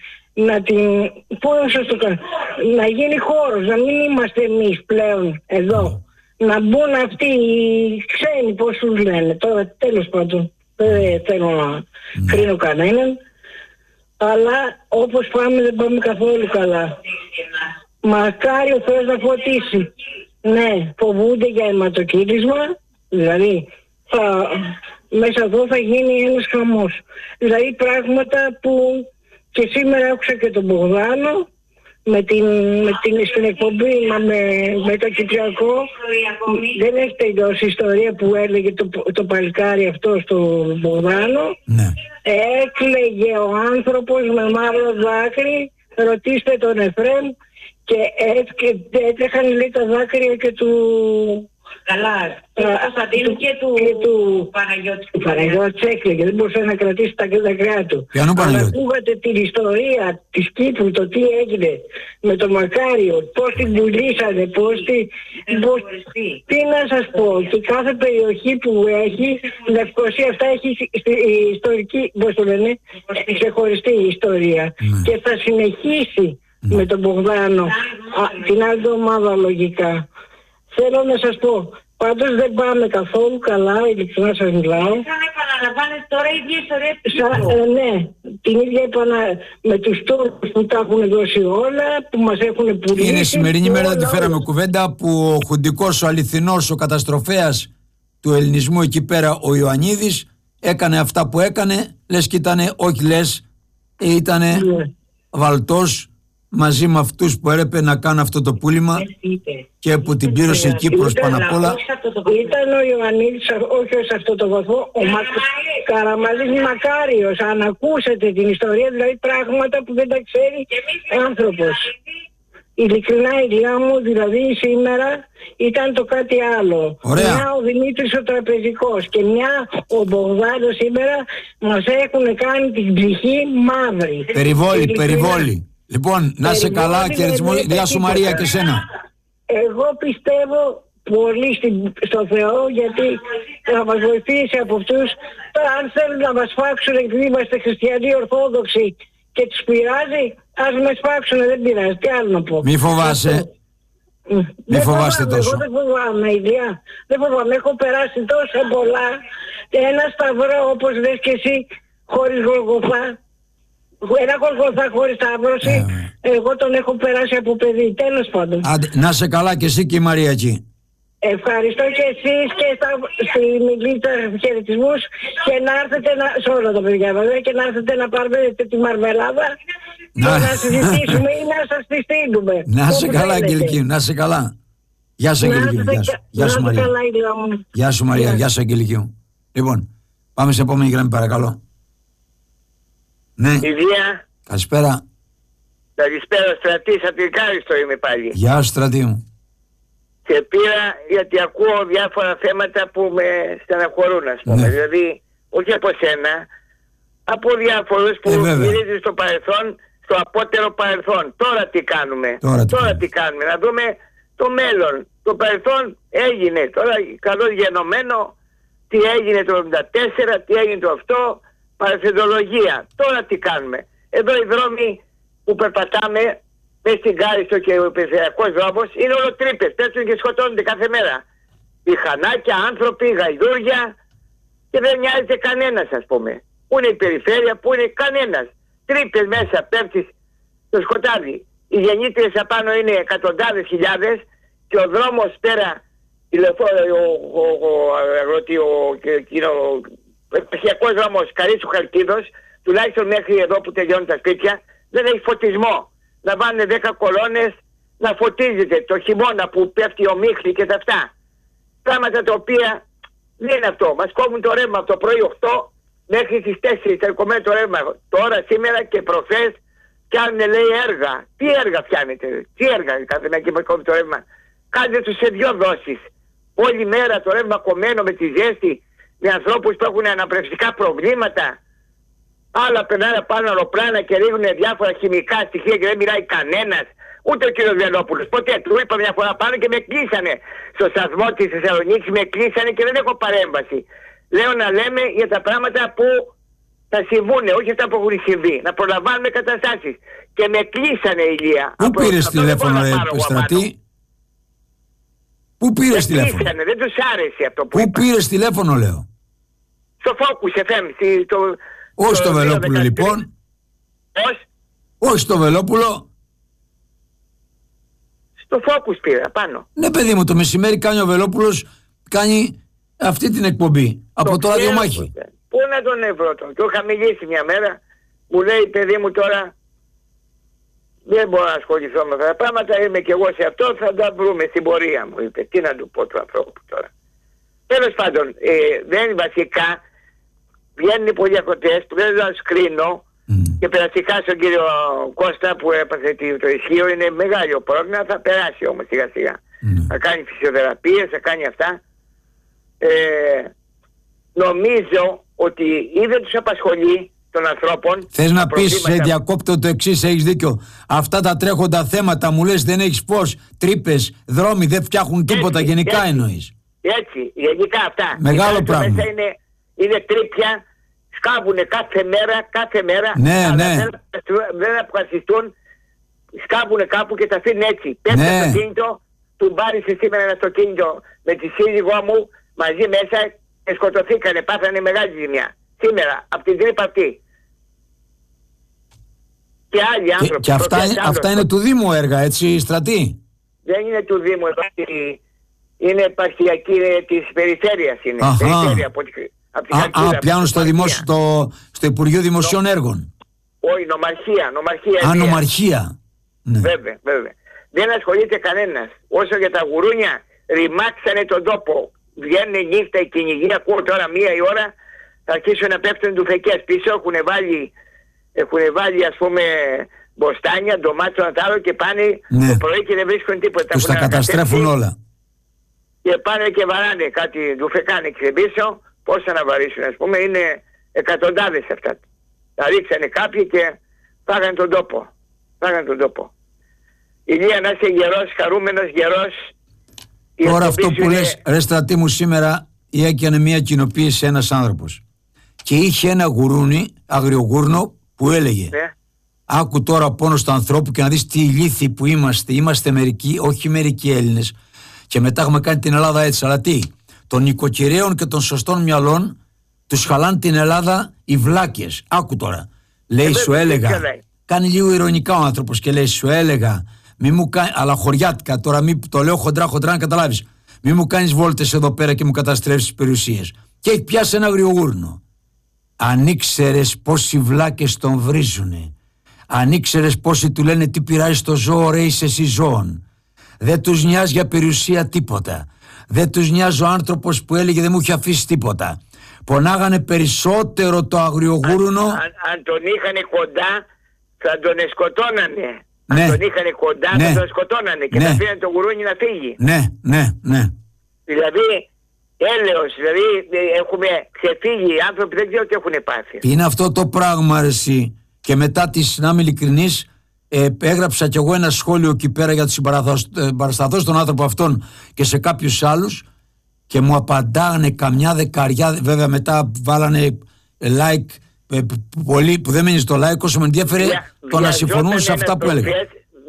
να γίνει χώρος, να μην είμαστε εμείς πλέον εδώ. Να μπουν αυτοί οι ξένοι, πώς τους λένε, τώρα τέλος πάντων, δεν θέλω να κρίνω κανέναν, αλλά όπως πάμε δεν πάμε καθόλου καλά. Μακάρι ο Θεός να φωτίσει. Ναι, φοβούνται για αιματοκύλισμα, δηλαδή μέσα εδώ θα γίνει ένας χαμός. Δηλαδή πράγματα που και σήμερα άκουσα και τον Μπογδάνο στην εκπομπή με το Κυπριακό. Δεν έχει τελειώσει η ιστορία που έλεγε το παλικάρι αυτό στον Μπογδάνο. Ναι. Έκλαιγε ο άνθρωπος με μαύρο δάκρυ, ρωτήστε τον Εφραίμ, και έτρεχαν λέει τα δάκρυα και του... Καλά, του Κωνσταντίνου και του Παναγιώτη. Του Παναγιώτη έκλαιγε, δεν μπορούσε να κρατήσει τα δάκρυά του. Αν ακούγατε την ιστορία της Κύπρου, το τι έγινε με τον Μακάριο, πώς την πουλήσανε, τι να σας πω, και κάθε περιοχή που έχει, η Λευκοσία αυτά έχει ιστορική, πώς το λένε, ξεχωριστή ιστορία. Και θα συνεχίσει με τον Μπογδάνο την άλλη εβδομάδα λογικά. Θέλω να σας πω, πάντως δεν πάμε καθόλου καλά, ειλικρινά σας μιλάω. Σαν επαναλαμβάνετε τώρα η ίδια ιστορία. Ναι, την ίδια με τους Τούρκους που τα έχουν δώσει όλα, που μας έχουν πουλήσει. Είναι σημερινή μέρα, τη φέραμε κουβέντα, που ο χουντικός, ο αληθινός, ο καταστροφέας του ελληνισμού εκεί πέρα, ο Ιωαννίδης, έκανε αυτά που έκανε, λες και ήτανε, όχι λες, ήτανε βαλτός, μαζί με αυτούς που έπρεπε να κάνουν αυτό το πούλημα και που την πλήρωσε η Κύπρος πάνω απ' όλα. Ήταν ο Ιωαννίδης, όχι σε αυτό το βαθμό, ο Καραμαλής Μακάριος. Αν ακούσετε την ιστορία, δηλαδή πράγματα που δεν τα ξέρει άνθρωπος. Ειλικρινά, Ηλιά μου, δηλαδή σήμερα ήταν το κάτι άλλο. Ωραία. Μια ο Δημήτρης ο Τραπεζικός και μια ο Μπογδάνος σήμερα μας έχουν κάνει την ψυχή μαύρη. Περιβόλη. Λοιπόν, να είσαι καλά και γεια σου Μαρία και σένα. Εγώ πιστεύω πολύ στο Θεό, γιατί θα μας βοηθήσει από αυτούς. Τώρα αν θέλουν να μας φάξουν επειδή είμαστε χριστιανοί ορθόδοξοι και τους πειράζει, ας μας φάξουν, δεν πειράζει. Τι άλλο να πω. Μη φοβάσαι. Μη φοβάστε τόσο. Εγώ δεν φοβάμαι, Ηλιά. Δεν φοβάμαι. Έχω περάσει τόσα πολλά. Ένα σταυρό, όπως λες και εσύ, χωρίς Γολγοθά. Ένα Γολγοθά χωρίς σταύρωση, εγώ τον έχω περάσει από παιδί. Τέλος πάντων. Να σε καλά και εσύ και η Μαρία εκεί. Ευχαριστώ και εσείς και στη Μιλίτσα χαιρετισμούς, και να έρθετε σε όλα τα παιδιά βέβαια, και να έρθετε να πάρετε τη μαρμελάδα και να συζητήσουμε ή να σας τη στείλουμε. Να σε καλά, Αγγελική, να σε καλά. Γεια σου, Αγγελική. Γεια σου, Μαρία. Γεια σου, Μαρία. Γεια σου, Αγγελική. Λοιπόν, πάμε σε επόμενη γραμμή, παρακαλώ. Ναι. Ηλία. Καλησπέρα. Καλησπέρα, Στρατής, από την Κάριστο είμαι πάλι. Γεια σου, Στρατή μου. Και πήρα γιατί ακούω διάφορα θέματα που με στεναχωρούν, ας πούμε. Ναι. Δηλαδή, όχι από σένα, από διάφορους που γυρίζουν στο παρελθόν, στο απότερο παρελθόν. Τώρα τι κάνουμε. Τώρα τι κάνουμε. Να δούμε το μέλλον. Το παρελθόν έγινε. Τώρα καλώς γενομένο, τι έγινε το 1974, τι έγινε το αυτό, παραθεντολογία. Τώρα τι κάνουμε. Εδώ οι δρόμοι που περπατάμε μες στην Κάριστο και ο περιφερειακός δρόμος είναι όλο τρύπες. Πέφτουν και σκοτώνονται κάθε μέρα. Πιχανάκια, άνθρωποι, γαϊδούρια, και δεν νοιάζεται κανένας, ας πούμε. Πού είναι η περιφέρεια, πού είναι κανένας. Τρύπες μέσα, πέφτεις το σκοτάδι. Οι γεννήτριες απάνω είναι εκατοντάδες χιλιάδες και ο δρόμος πέρα, ο επαρχιακός δρόμος Καρύτσου Χαλκίδος, τουλάχιστον μέχρι εδώ που τελειώνουν τα σπίτια, δεν έχει φωτισμό. Να βάλουν 10 κολόνες να φωτίζεται το χειμώνα που πέφτει ο μίχλη και τα αυτά. Πράγματα τα οποία δεν είναι αυτό. Μας κόβουν το ρεύμα από το πρωί 8 μέχρι τις 4 θα κομμένει το ρεύμα. Τώρα, σήμερα και προχθές κάνουν, λέει, έργα. Τι έργα φτιάνετε, τι έργα κάθε μέρα και με κόβει το ρεύμα. Κάντε τους σε 2 δόσεις. Όλη μέρα το ρεύμα κομμένο με τη ζέστη, με ανθρώπους που έχουν αναπνευστικά προβλήματα. Άλλα περνάνε πάνω αεροπλάνα και ρίχνουν διάφορα χημικά στοιχεία και δεν μιλάει κανένας. Ούτε ο κύριος Βελόπουλος. Ποτέ του είπα μια φορά πάνω και με κλείσανε. Στο σταθμό της Θεσσαλονίκης με κλείσανε και δεν έχω παρέμβαση. Λέω να λέμε για τα πράγματα που θα συμβούν, όχι αυτά που έχουν συμβεί. Να προλαμβάνουμε καταστάσεις. Και με κλείσανε, Ηλία. Πού πήρες τηλέφωνο, Στρατή? Πού πήρες τηλέφωνο? Δεν τους άρεσε αυτό που Πού είπα. πήρες τηλέφωνο, λέω? Στο Focus FM. Όχι στο Βελόπουλο, λοιπόν. Πώς? Όχι στο Βελόπουλο. Στο Focus πήρα πάνω. Ναι, παιδί μου, το μεσημέρι κάνει ο Βελόπουλος, κάνει αυτή την εκπομπή. Από το ραδιομάχη. Πού να τον ευρώ τον? Του είχα μιλήσει μια μέρα. Μου λέει, παιδί μου, τώρα δεν μπορώ να ασχοληθώ με αυτά τα πράγματα. Είμαι κι εγώ σε αυτό. Θα τα βρούμε στην πορεία, μου είπε. Τι να του πω του ανθρώπου τώρα. Τέλος πάντων, δεν βασικά βγαίνουν πολλοί ακροτές που δεν θα σκρίνω. Και περαστικά στον κύριο Κώστα που έπαθε το ισχύο, είναι μεγάλο πρόβλημα, θα περάσει όμως σιγά σιγά. Θα κάνει φυσιοθεραπείες, θα κάνει αυτά. Νομίζω ότι ή δεν τους απασχολεί των ανθρώπων. Θες να πεις, διακόπτω το εξής, έχεις δίκιο. Αυτά τα τρέχοντα θέματα μου λες δεν έχεις φως, τρύπες, δρόμοι δεν φτιάχνουν τίποτα, έτσι, γενικά έτσι, εννοείς. Έτσι, γενικά αυτά. Μεγάλο πράγμα. Μέσα είναι τρύπια. Σκάβουνε κάθε μέρα, ναι, ναι. Δεν αποφασιστούν, σκάβουνε κάπου και τα αφήνουν έτσι. Πέφτει το αυτοκίνητο, του μπάρισε σήμερα ένα αυτοκίνητο με τη σύζυγό μου μαζί μέσα και σκοτωθήκανε, πάθανε μεγάλη ζημιά. Σήμερα, από την τρύπα αυτή. Και άλλοι άνθρωποι. Και αυτά είναι του Δήμου έργα, έτσι, Στρατή? Δεν είναι του Δήμου, είναι επαρχιακή της περιφέρειας. Είναι περιφέρεια από πιάνουν στο δημόσιο, στο Υπουργείο Δημοσίων Έργων. Όχι, νομαρχία. Νομαρχία. Ναι. Βέβαια. Δεν ασχολείται κανένας. Όσο για τα γουρούνια, ρημάξανε τον τόπο. Βγαίνουν νύχτα οι κυνηγοί, ακούω τώρα 1 η ώρα, θα αρχίσουν να πέφτουν τουφεκές πίσω. Έχουν βάλει ας πούμε μποστάνια, ντομάτες, άλλο και πάνε το πρωί και δεν βρίσκουν τίποτα. Τους τα καταστρέφουν όλα. Και πάνε και βαράνε κάτι, τουφεκάνε και πίσω. Πώς θα να βαρύσουν, ας πούμε, είναι εκατοντάδες αυτά. Τα ρίξανε κάποιοι και φάγανε τον τόπο. Ηλία, να είσαι γερός, χαρούμενος, γερός. Τώρα αυτό που λες, ρε Στρατή μου, σήμερα έκανε μια κοινοποίηση ένας άνθρωπος και είχε ένα γουρούνι, αγριογούρνο, που έλεγε άκου τώρα πόνος του ανθρώπου και να δεις τι ηλίθιοι που είμαστε μερικοί, όχι μερικοί Έλληνες, και μετά έχουμε κάνει την Ελλάδα έτσι, αλλά τι? Των νοικοκυρέων και των σωστών μυαλών τους χαλάνε την Ελλάδα οι βλάκες. Άκου τώρα. Λέει, σου έλεγα. Κάνει λίγο ειρωνικά ο άνθρωπος και λέει, σου έλεγα. Μη μου κάνει, αλλά χωριάτικα τώρα, το λέω χοντρά να καταλάβεις. Μη μου κάνεις βόλτες εδώ πέρα και μου καταστρέψεις τις περιουσίες. Και έχει πιάσει ένα αγριογούρνο. Αν ήξερες πόσοι βλάκες τον βρίζουνε. Αν ήξερες πόσοι του λένε τι πειράζει το ζώο, ρε είσαι εσύ ζώων. Δεν τους νοιάζει για περιουσία τίποτα. Δεν τους νοιάζει ο άνθρωπος που έλεγε δεν μου είχε αφήσει τίποτα. Πονάγανε περισσότερο το αγριογούρνο. Αν τον είχανε κοντά θα τον σκοτώνανε. Ναι. Αν τον είχανε κοντά θα τον σκοτώνανε και θα αφήνανε το γουρούνι να φύγει. Ναι. Δηλαδή έλεος, δηλαδή έχουμε ξεφύγει οι άνθρωποι, δεν ξέρω τι έχουν πάθει. Είναι αυτό το πράγμα, ρε εσύ. Και μετά να είμαι ειλικρινής, έγραψα κι εγώ ένα σχόλιο εκεί πέρα για τους συμπαρασταθώ στον άνθρωπο αυτόν και σε κάποιους άλλους και μου απαντάγανε καμιά δεκαριά, βέβαια μετά βάλανε like πολλοί που δεν μένει στο like, όσο με ενδιαφέρε το να συμφωνούν σε αυτά που έλεγα.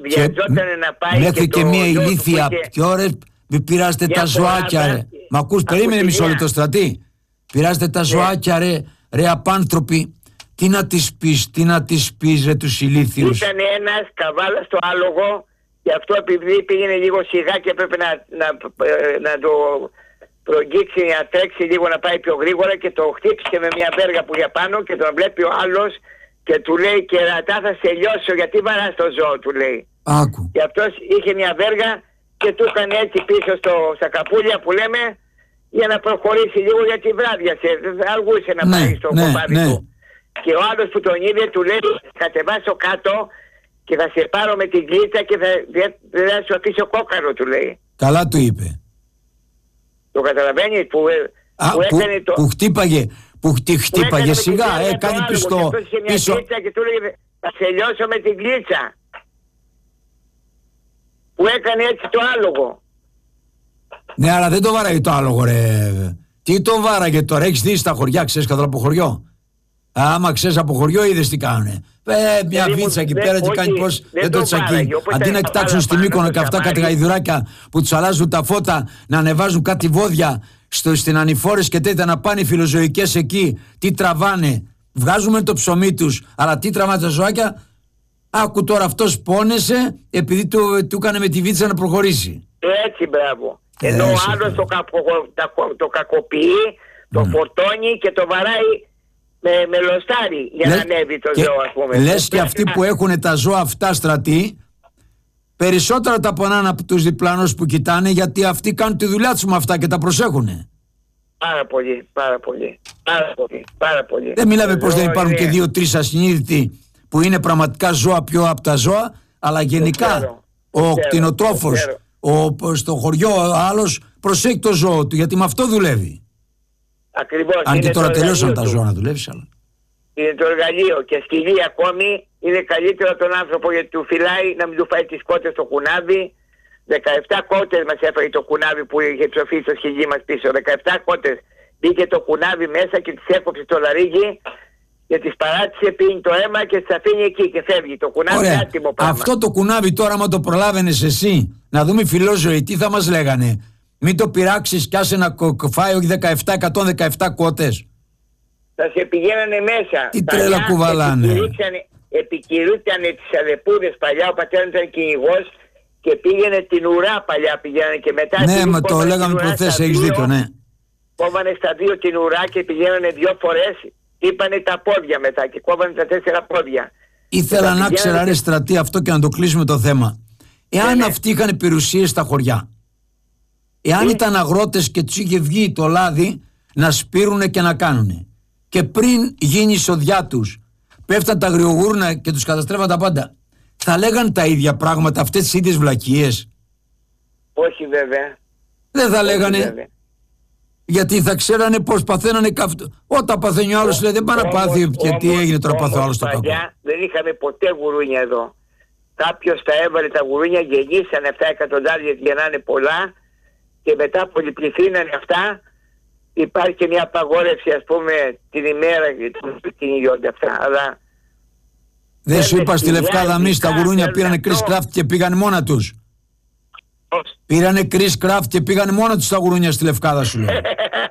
Μέχρι και μια ηλίθια πιο ρε, μη πειράζετε τα ζωάκια ρε. Μ' ακούς, περίμενε μισό λεπτό Στρατή. Πειράζετε τα ζωάκια ρε απάνθρωποι. Τι να τις πεις ρε τους ηλίθιους. Ήταν ένας καβάλα στο άλογο και αυτό επειδή πήγαινε λίγο σιγά και έπρεπε να το προγγίξει, να τρέξει λίγο, να πάει πιο γρήγορα και το χτύπησε με μια βέργα που για πάνω και τον βλέπει ο άλλος και του λέει κερατά θα σε λιώσω γιατί βαράς το ζώο, του λέει. Άκου. Και αυτός είχε μια βέργα και του έκανε έτσι πίσω στα καπούλια που λέμε για να προχωρήσει λίγο γιατί βράδιασε, αργούσε να πάει στο κομμάτι του. Και ο άλλος που τον είδε του λέει θα κατεβάσω κάτω και θα σε πάρω με την κλίτσα και δεν θα σου αφήσω κόκκαρο, του λέει. Καλά του είπε. Το καταλαβαίνεις που χτύπαγε, χτύπαγε σιγά, κάνει πιστό πίσω. Και του λέει θα σε λιώσω με την κλίτσα. Που έκανε έτσι το άλογο. Ναι, αλλά δεν το βάραγε το άλογο, ρε. Τι το βάραγε τώρα, έχεις δει στα χωριά, ξέρεις καθόλου από χωριό. Άμα ξέρεις από χωριό, είδες τι κάνουνε. Μια βίτσα εκεί πέρα και κάνει πως δεν το τσακί. Αντί να κοιτάξουν στη Μύκονο και αυτά κάτι γαϊδουράκια που τους αλλάζουν τα φώτα, να ανεβάζουν κάτι βόδια στην ανηφόρες και τέτοια, να πάνε οι φιλοζωικές εκεί. Τι τραβάνε. Βγάζουμε το ψωμί τους, αλλά τι τραβάνε τα ζωάκια. Άκου τώρα, αυτός πόνεσε επειδή του έκανε με τη βίτσα να προχωρήσει. Έτσι, μπράβο. Ενώ ο άλλος το κακοποιεί, το φορτώνει και το βαράει με λοστάρι για να ανέβει το ζώο, ας πούμε. Λες και αυτοί που έχουν τα ζώα αυτά, Στρατή, περισσότερα τα πονάνε από τους διπλανούς που κοιτάνε, γιατί αυτοί κάνουν τη δουλειά τους με αυτά και τα προσέχουνε. Πάρα πολύ. Δεν μιλάμε πως δεν υπάρχουν και 2-3 ασυνείδητοι που είναι πραγματικά ζώα πιο από τα ζώα, αλλά γενικά ο κτηνοτρόφος στο χωριό ο άλλος προσέχει το ζώο του, γιατί με αυτό δουλεύει. Ακριβώς. Αν και τώρα τελειώσαν τα ζώα να δουλεύεις, αλλά. Είναι το εργαλείο και σκυλί ακόμη είναι καλύτερο τον άνθρωπο γιατί του φυλάει να μην του φάει τις κότες στο κουνάβι. 17 κότες μας έφερε το κουνάβι που είχε ψοφήσει στο σκυλί μας πίσω. 17 κότες. Μπήκε το κουνάβι μέσα και τις έκοψε το λαρίγι και τις παράτησε, πίνει το αίμα και τις αφήνει εκεί και φεύγει. Το κουνάβι είναι άτιμο πράγμα. Αυτό το κουνάβι τώρα, άμα το προλάβαινες εσύ, να δούμε οι φιλόζωοι τι θα μας λέγανε. Μην το πειράξεις κι άσε να φάει 117 κότες. Θα σε πηγαίνανε μέσα. Τι τρέλα κουβαλάνε. Επικυρούτανε τις αδεπούδες παλιά, ο πατέρας ήταν κυνηγός και πήγαινε την ουρά παλιά πηγαίνανε και μετά. Ναι, μα το λέγαμε προχθές, έχεις δίκιο, ναι. Κόβανε στα 2 την ουρά και πηγαίνανε 2 φορές, είπανε τα πόδια μετά και κόβανε τα 4 πόδια. Ήθελα να ξέρα ρε Στρατή αυτό και να το κλείσουμε το θέμα. Εάν αυτοί είχαν περιουσίες στα χωριά, εάν ήταν αγρότες και τους είχε βγει το λάδι να σπείρουνε και να κάνουνε, και πριν γίνει η σοδιά τους πέφταν τα αγριογούρνα και τους καταστρέφαν τα πάντα, θα λέγαν τα ίδια πράγματα, αυτές τις ίδιες βλακίες? Όχι βέβαια. Δεν θα λέγανε. Βέβαια. Γιατί θα ξέρανε πως παθαίνανε καυτό. Όταν παθαίνει ο άλλος λέει δεν πάει να πάθει και τι έγινε τώρα πάθει ο άλλος το κακό. Δεν είχαμε ποτέ γουρούνια εδώ. Κάποιος τα έβαλε τα γουρούνια, γεννήσανε 7 εκατοντάδια για να είναι πολλά και μετά πολυπληθύνανε αυτά. Υπάρχει και μια απαγόρευση, ας πούμε, την ημέρα που κυνηγιόνται αυτά. Αλλά δεν σου είπα στη Λευκάδα εμείς τα γουρούνια πήρανε Chris Craft και πήγαν μόνα τους. Πήρανε Chris Craft και πήγαν μόνα τους τα γουρούνια στη Λευκάδα, σου λέω.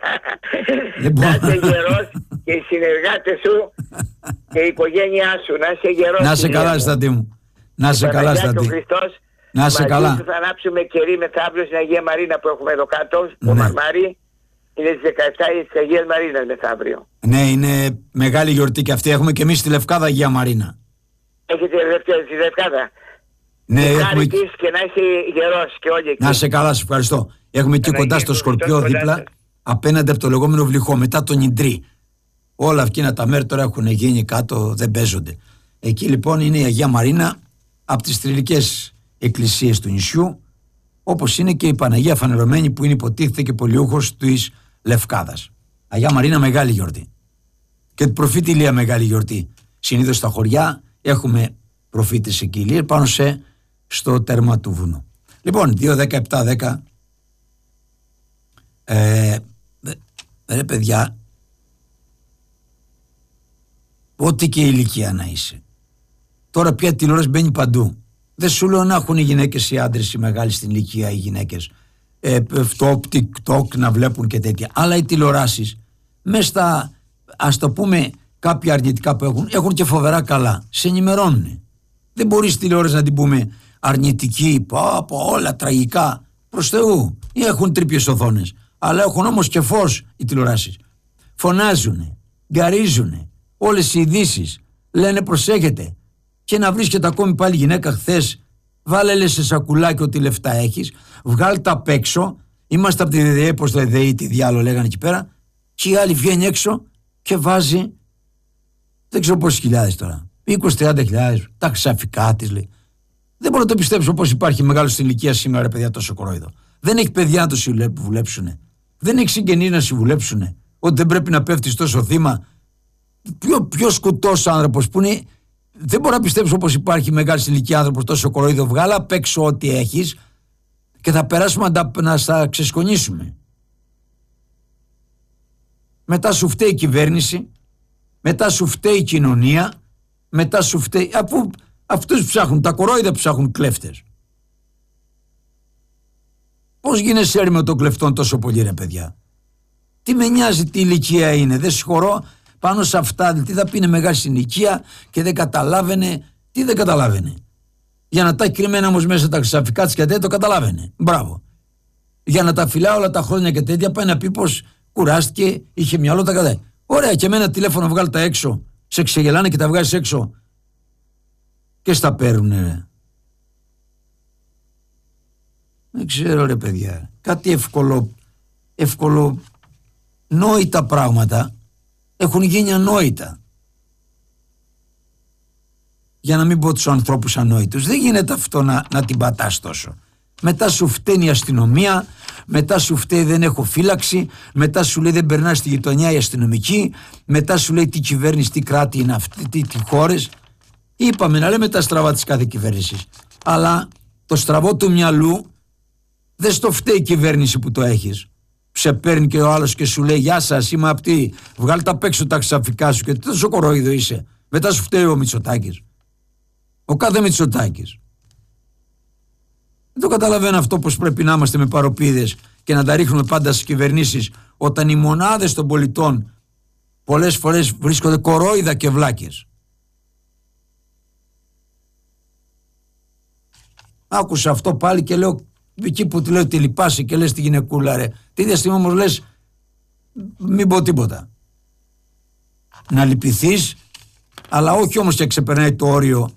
Να είσαι γερός και οι συνεργάτες σου και η οικογένειά σου. Να είσαι γερός. Να είσαι καλά, Στατή μου. Να είσαι καλά, Στατή. Να είσαι καλά. Θα ανάψουμε κερί μεθαύριο στην Αγία Μαρίνα που έχουμε εδώ κάτω, το Μαρμάρι. Είναι στις 17 της Αγίας Μαρίνας μεθαύριο. Ναι, είναι μεγάλη γιορτή και αυτή. Έχουμε και εμείς στη Λευκάδα Αγία Μαρίνα. Έχετε στη Λευκάδα? Ναι, έχουμε. Και να είσαι γερός και όλοι εκεί. Να είσαι καλά, σε ευχαριστώ. Έχουμε εκεί κοντά στο Σκορπιό δίπλα, απέναντι από το λεγόμενο Βλυχό, μετά τον Ιντρί. Όλα εκείνα τα μέρη τώρα έχουν γίνει κάτω, δεν παίζονται. Εκεί λοιπόν είναι η Αγία Μαρίνα, από τις θρυλικές εκκλησίες του νησιού, όπως είναι και η Παναγία Φανερωμένη που είναι υποτίθεται και πολιούχος της Λευκάδας. Αγία Μαρίνα μεγάλη γιορτή. Και την προφήτη Ηλία μεγάλη γιορτή. Συνήθως στα χωριά έχουμε προφήτες εκεί πάνω στο τέρμα του βουνού. Λοιπόν, 2-17-10 ρε παιδιά, ό,τι και ηλικία να είσαι, τώρα πια τηλεόραση μπαίνει παντού. Δεν σου λέω να έχουν οι γυναίκες, οι άντρες, οι μεγάλοι στην ηλικία, οι γυναίκες αυτό, TikTok να βλέπουν και τέτοια, αλλά οι τηλεοράσεις μες στα, ας το πούμε, κάποια αρνητικά που έχουν και φοβερά καλά. Σε ενημερώνουν. Δεν μπορείς τηλεόραση να την πούμε αρνητική, από όλα τραγικά. Προς Θεού. Έχουν τρύπιες οθόνες. Αλλά έχουν όμως και φως οι τηλεοράσεις. Φωνάζουνε, γκαρίζουνε, όλες οι ειδήσεις. Λένε προσέχετε. Και να βρίσκεται ακόμη πάλι γυναίκα χθες, βάλε λες σε σακουλάκι ό,τι λεφτά έχεις, βγάλ' τα απ' έξω. Είμαστε από τη ΔΔΕ, πως το ΔΔΕ, τι διάλογο λέγανε εκεί πέρα. Και η άλλη βγαίνει έξω και βάζει, δεν ξέρω πόσες χιλιάδες τώρα, 20-30 χιλιάδες, τα ξαφικά της λέει. Δεν μπορώ να το πιστέψω πως υπάρχει μεγάλο στην ηλικία σήμερα, ρε παιδιά, τόσο κορόιδο. Δεν έχει παιδιά να το συμβουλέψουνε. Δεν έχει συγγενείς να συμβουλέψουνε. Ότι δεν πρέπει να πέφτεις τόσο θύμα. Ποιο κουτός άνθρωπος που είναι. Δεν μπορώ να πιστέψω πως υπάρχει μεγάλη στην ηλικία άνθρωπος τόσο κορόιδο. Βγάλα απ' έξω ό,τι έχεις και θα περάσουμε να στα ξεσκονίσουμε. Μετά σου φταίει η κυβέρνηση, μετά σου φταίει η κοινωνία, μετά σου φταίει. Αφού αυτούς ψάχνουν, τα κορόιδα ψάχνουν κλέφτες. Πώς γίνεσαι έρημο των κλεφτών τόσο πολύ, ρε παιδιά? Τι με νοιάζει τι ηλικία είναι? Δεν συγχωρώ πάνω σε αυτά. Τι θα πει είναι μεγάλη στην ηλικία και δεν καταλάβαινε. Τι δεν καταλάβαινε? Για να τα έχει κρυμμένα όμως μέσα τα χρυσαφικά της και τέτοια, το καταλάβαινε. Μπράβο. Για να τα φυλά όλα τα χρόνια και τέτοια, πάει να πει πως κουράστηκε, είχε μυαλό, τα κατά. Ωραία, και με ένα τηλέφωνο βγάλει τα έξω. Σε ξεγελάνε και τα βγάζεις έξω. Και στα παίρνουνε. Δεν ξέρω, ρε παιδιά. Κάτι εύκολο νόητα πράγματα έχουν γίνει ανόητα. Για να μην πω τους ανθρώπους ανόητους. Δεν γίνεται αυτό να την πατάς τόσο. Μετά σου φταίνει η αστυνομία, μετά σου φταίει δεν έχω φύλαξη, μετά σου λέει δεν περνά στη γειτονιά η αστυνομική, μετά σου λέει τι κυβέρνηση, τι κράτη είναι αυτή, τι χώρες. Είπαμε να λέμε τα στραβά της κάθε κυβέρνησης. Αλλά το στραβό του μυαλού δεν στο φταίει η κυβέρνηση που το έχεις. Σε παίρνει και ο άλλος και σου λέει γεια σας, είμαι απτή, βγάλει τα απ' έξω τα ξαφικά σου και τόσο κορόιδο είσαι. Μετά σου φταίει ο Μητσοτάκης. Ο κάθε Μητσοτάκης. Δεν το καταλαβαίνω αυτό, πως πρέπει να είμαστε με παροπίδες και να τα ρίχνουμε πάντα στις κυβερνήσεις, όταν οι μονάδες των πολιτών πολλές φορές βρίσκονται κορόιδα και βλάκες. Άκουσα αυτό πάλι και λέω, εκεί που του λέω ότι λυπάσαι και λες τη γυναικούλα, ρε. Τη ίδια στιγμή όμως λες, μην πω τίποτα. Να λυπηθείς, αλλά όχι όμως και ξεπερνάει το όριο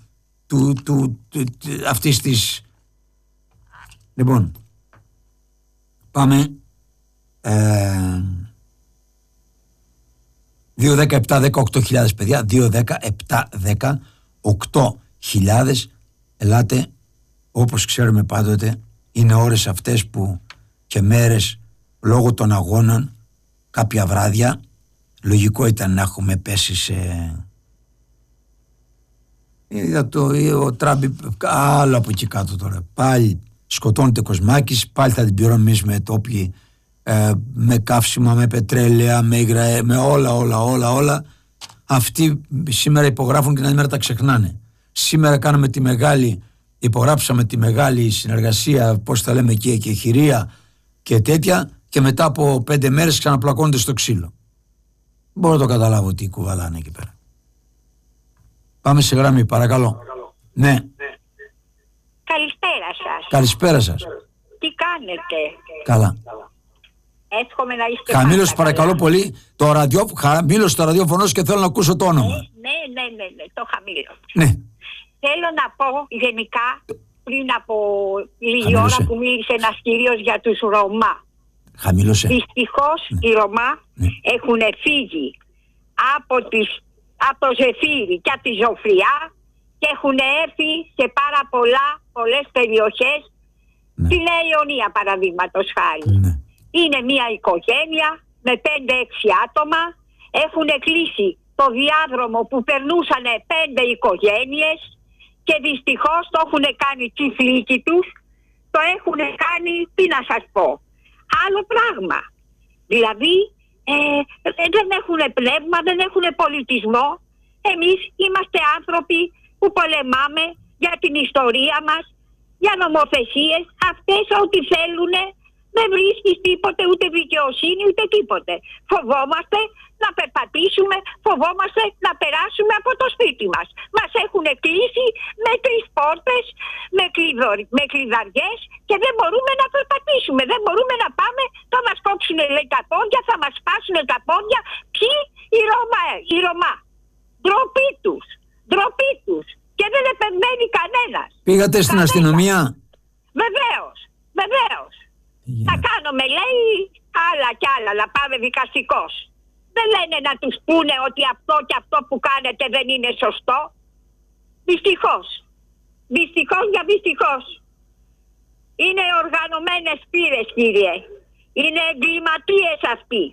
αυτής της. Λοιπόν, πάμε 2-10-7-10-8.000 παιδιά, 2-10-7-10-8.000. Ελάτε, όπως ξέρουμε πάντοτε, είναι ώρες αυτές που και μέρες λόγω των αγώνων, κάποια βράδια, λογικό ήταν να έχουμε πέσει σε. Είδα ο Τράμπι, άλλο από εκεί κάτω τώρα. Πάλι σκοτώνεται Κοσμάκης, πάλι θα την πληρώνουμε εμείς με τόποι, με καύσιμα, με πετρέλαια, με υγρα, με όλα. Αυτοί σήμερα υπογράφουν και την άλλη μέρα τα ξεχνάνε. Σήμερα υπογράψαμε τη μεγάλη συνεργασία, πώς θα λέμε εκεί, και χειρία και τέτοια, και μετά από 5 μέρες ξαναπλακώνονται στο ξύλο. Μπορώ να το καταλάβω τι κουβαλάνε εκεί πέρα. Πάμε σε γραμμή, παρακαλώ. Ναι. Καλησπέρα σας. Καλησπέρα σας. Τι κάνετε? Καλά. Εύχομαι να είστε χαμήλωσε παρακαλώ πολύ το ραδιόφωνο. Χαμήλωσε το ραδιόφωνο και θέλω να ακούσω το όνομα. Ναι, το χαμήλω. Ναι. Θέλω να πω γενικά, πριν από λίγη ώρα που μίλησε ένας κύριος για τους Ρωμά. Χαμήλωσε. Δυστυχώς οι Ρωμά έχουν φύγει από το Ζεφύρι και από τη Ζωφριά και έχουν έρθει σε πολλές περιοχές. Στη Νέα Ιωνία παραδείγματος χάρη. Είναι μια οικογένεια με 5-6 άτομα. Έχουν κλείσει το διάδρομο που περνούσαν 5 οικογένειες και δυστυχώς το έχουν κάνει τσιφλίκι τους. Το έχουν κάνει, τι να σας πω, άλλο πράγμα. Δηλαδή δεν έχουν πνεύμα, δεν έχουν πολιτισμό. Εμείς είμαστε άνθρωποι που πολεμάμε για την ιστορία μας, για νομοθεσίες. Αυτές ό,τι θέλουν Δεν βρίσκεις τίποτε, ούτε δικαιοσύνη, ούτε τίποτε. Φοβόμαστε να περπατήσουμε, φοβόμαστε να περάσουμε από το σπίτι μας. Μας έχουν κλείσει με 3 πόρτες, με κλειδαριές και δεν μπορούμε να περπατήσουμε. Δεν μπορούμε να πάμε, θα μας κόψουν λέει τα πόδια, θα μας σπάσουν τα πόδια. Ποιοι? Οι Ρωμά. Ντροπή τους. Και δεν επεμβαίνει κανένας. Πήγατε στην αστυνομία? Βεβαίως. Θα κάνουμε λέει άλλα κι άλλα, να πάμε δικαστικός. Δεν λένε να τους πούνε ότι αυτό και αυτό που κάνετε δεν είναι σωστό. Δυστυχώς για δυστυχώς. Είναι οργανωμένες πύρες, κύριε. Είναι εγκληματίες αυτοί.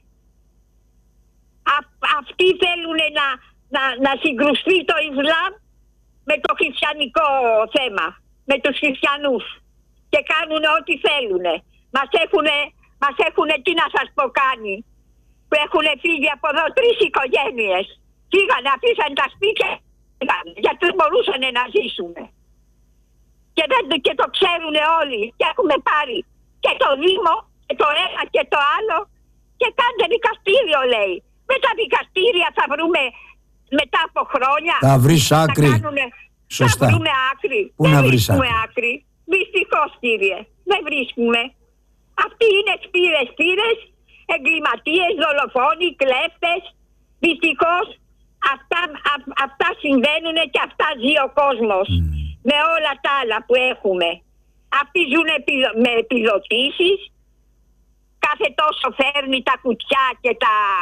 Αυτοί θέλουν να συγκρουστεί το Ισλάμ με το χριστιανικό θέμα, με τους χριστιανούς. Και κάνουν ό,τι θέλουν. Μας έχουνε, τι να σας πω κάνει, που έχουν φύγει από εδώ 3 οικογένειες. Φύγανε, αφήσαν τα σπίτια, γιατί δεν μπορούσαν να ζήσουν. Και το ξέρουν όλοι. Και έχουμε πάρει και το Δήμο, και το ένα και το άλλο. Και κάντε δικαστήριο, λέει. Με τα δικαστήρια θα βρούμε μετά από χρόνια. Θα βρεις άκρη. Σωστά. Θα βρούμε άκρη. Πού να βρεις άκρη. Δυστυχώς, κύριε. Δεν βρίσκουμε. Αυτοί είναι σπήρες, εγκληματίες, δολοφόνοι, κλέφτες. Δυστυχώς αυτά συμβαίνουν και αυτά ζει ο κόσμος. Με όλα τα άλλα που έχουμε. Αυτοί ζουν με επιδοτήσεις. Κάθε τόσο φέρνει τα κουτιά και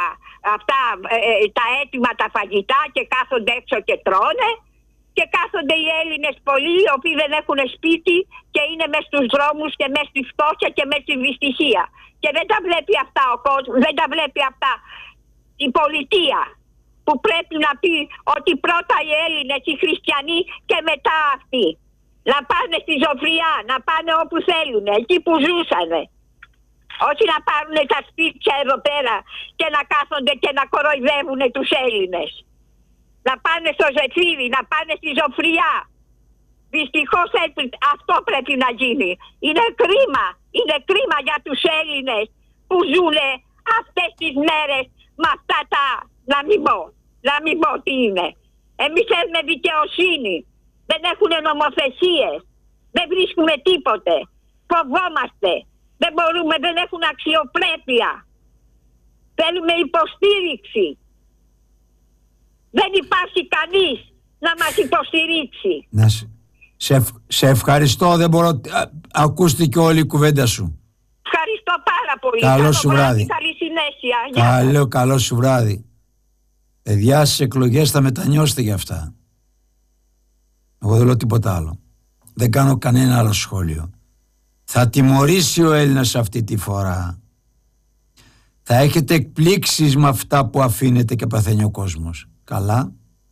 τα έτοιμα τα φαγητά και κάθονται έξω και τρώνε. Και κάθονται οι Έλληνες πολλοί, οι οποίοι δεν έχουν σπίτι και είναι μες στους δρόμους και μες στη φτώχεια και μες στη δυστυχία. Και δεν τα βλέπει αυτά ο κόσμος, δεν τα βλέπει αυτά η πολιτεία, που πρέπει να πει ότι πρώτα οι Έλληνες, οι χριστιανοί και μετά αυτοί. Να πάνε στη Ζωφριά, να πάνε όπου θέλουν, εκεί που ζούσανε. Όχι να πάρουν τα σπίτια εδώ πέρα και να κάθονται και να κοροϊδεύουν τους Έλληνες. Να πάνε στο Ζεφύρι, να πάνε στη Ζωφριά. Δυστυχώς αυτό πρέπει να γίνει. Είναι κρίμα για τους Έλληνες που ζουν αυτές τις μέρες με αυτά τα, να μην πω τι είναι. Εμείς θέλουμε δικαιοσύνη. Δεν έχουν νομοθεσίες. Δεν βρίσκουμε τίποτε. Φοβόμαστε. Δεν μπορούμε, δεν έχουν αξιοπρέπεια. Θέλουμε υποστήριξη. Δεν υπάρχει κανείς να μας υποστηρίξει. Σε ευχαριστώ, δεν μπορώ. Ακούστηκε όλη η κουβέντα σου. Ευχαριστώ πάρα πολύ. Καλό σου βράδυ. Καλή συνέχεια. Καλό σου βράδυ. Παιδιά, στις εκλογές θα μετανιώσετε για αυτά. Εγώ δεν λέω τίποτα άλλο. Δεν κάνω κανένα άλλο σχόλιο. Θα τιμωρήσει ο Έλληνας αυτή τη φορά. Θα έχετε εκπλήξεις με αυτά που αφήνετε και παθαίνει ο κόσμος. Καλά.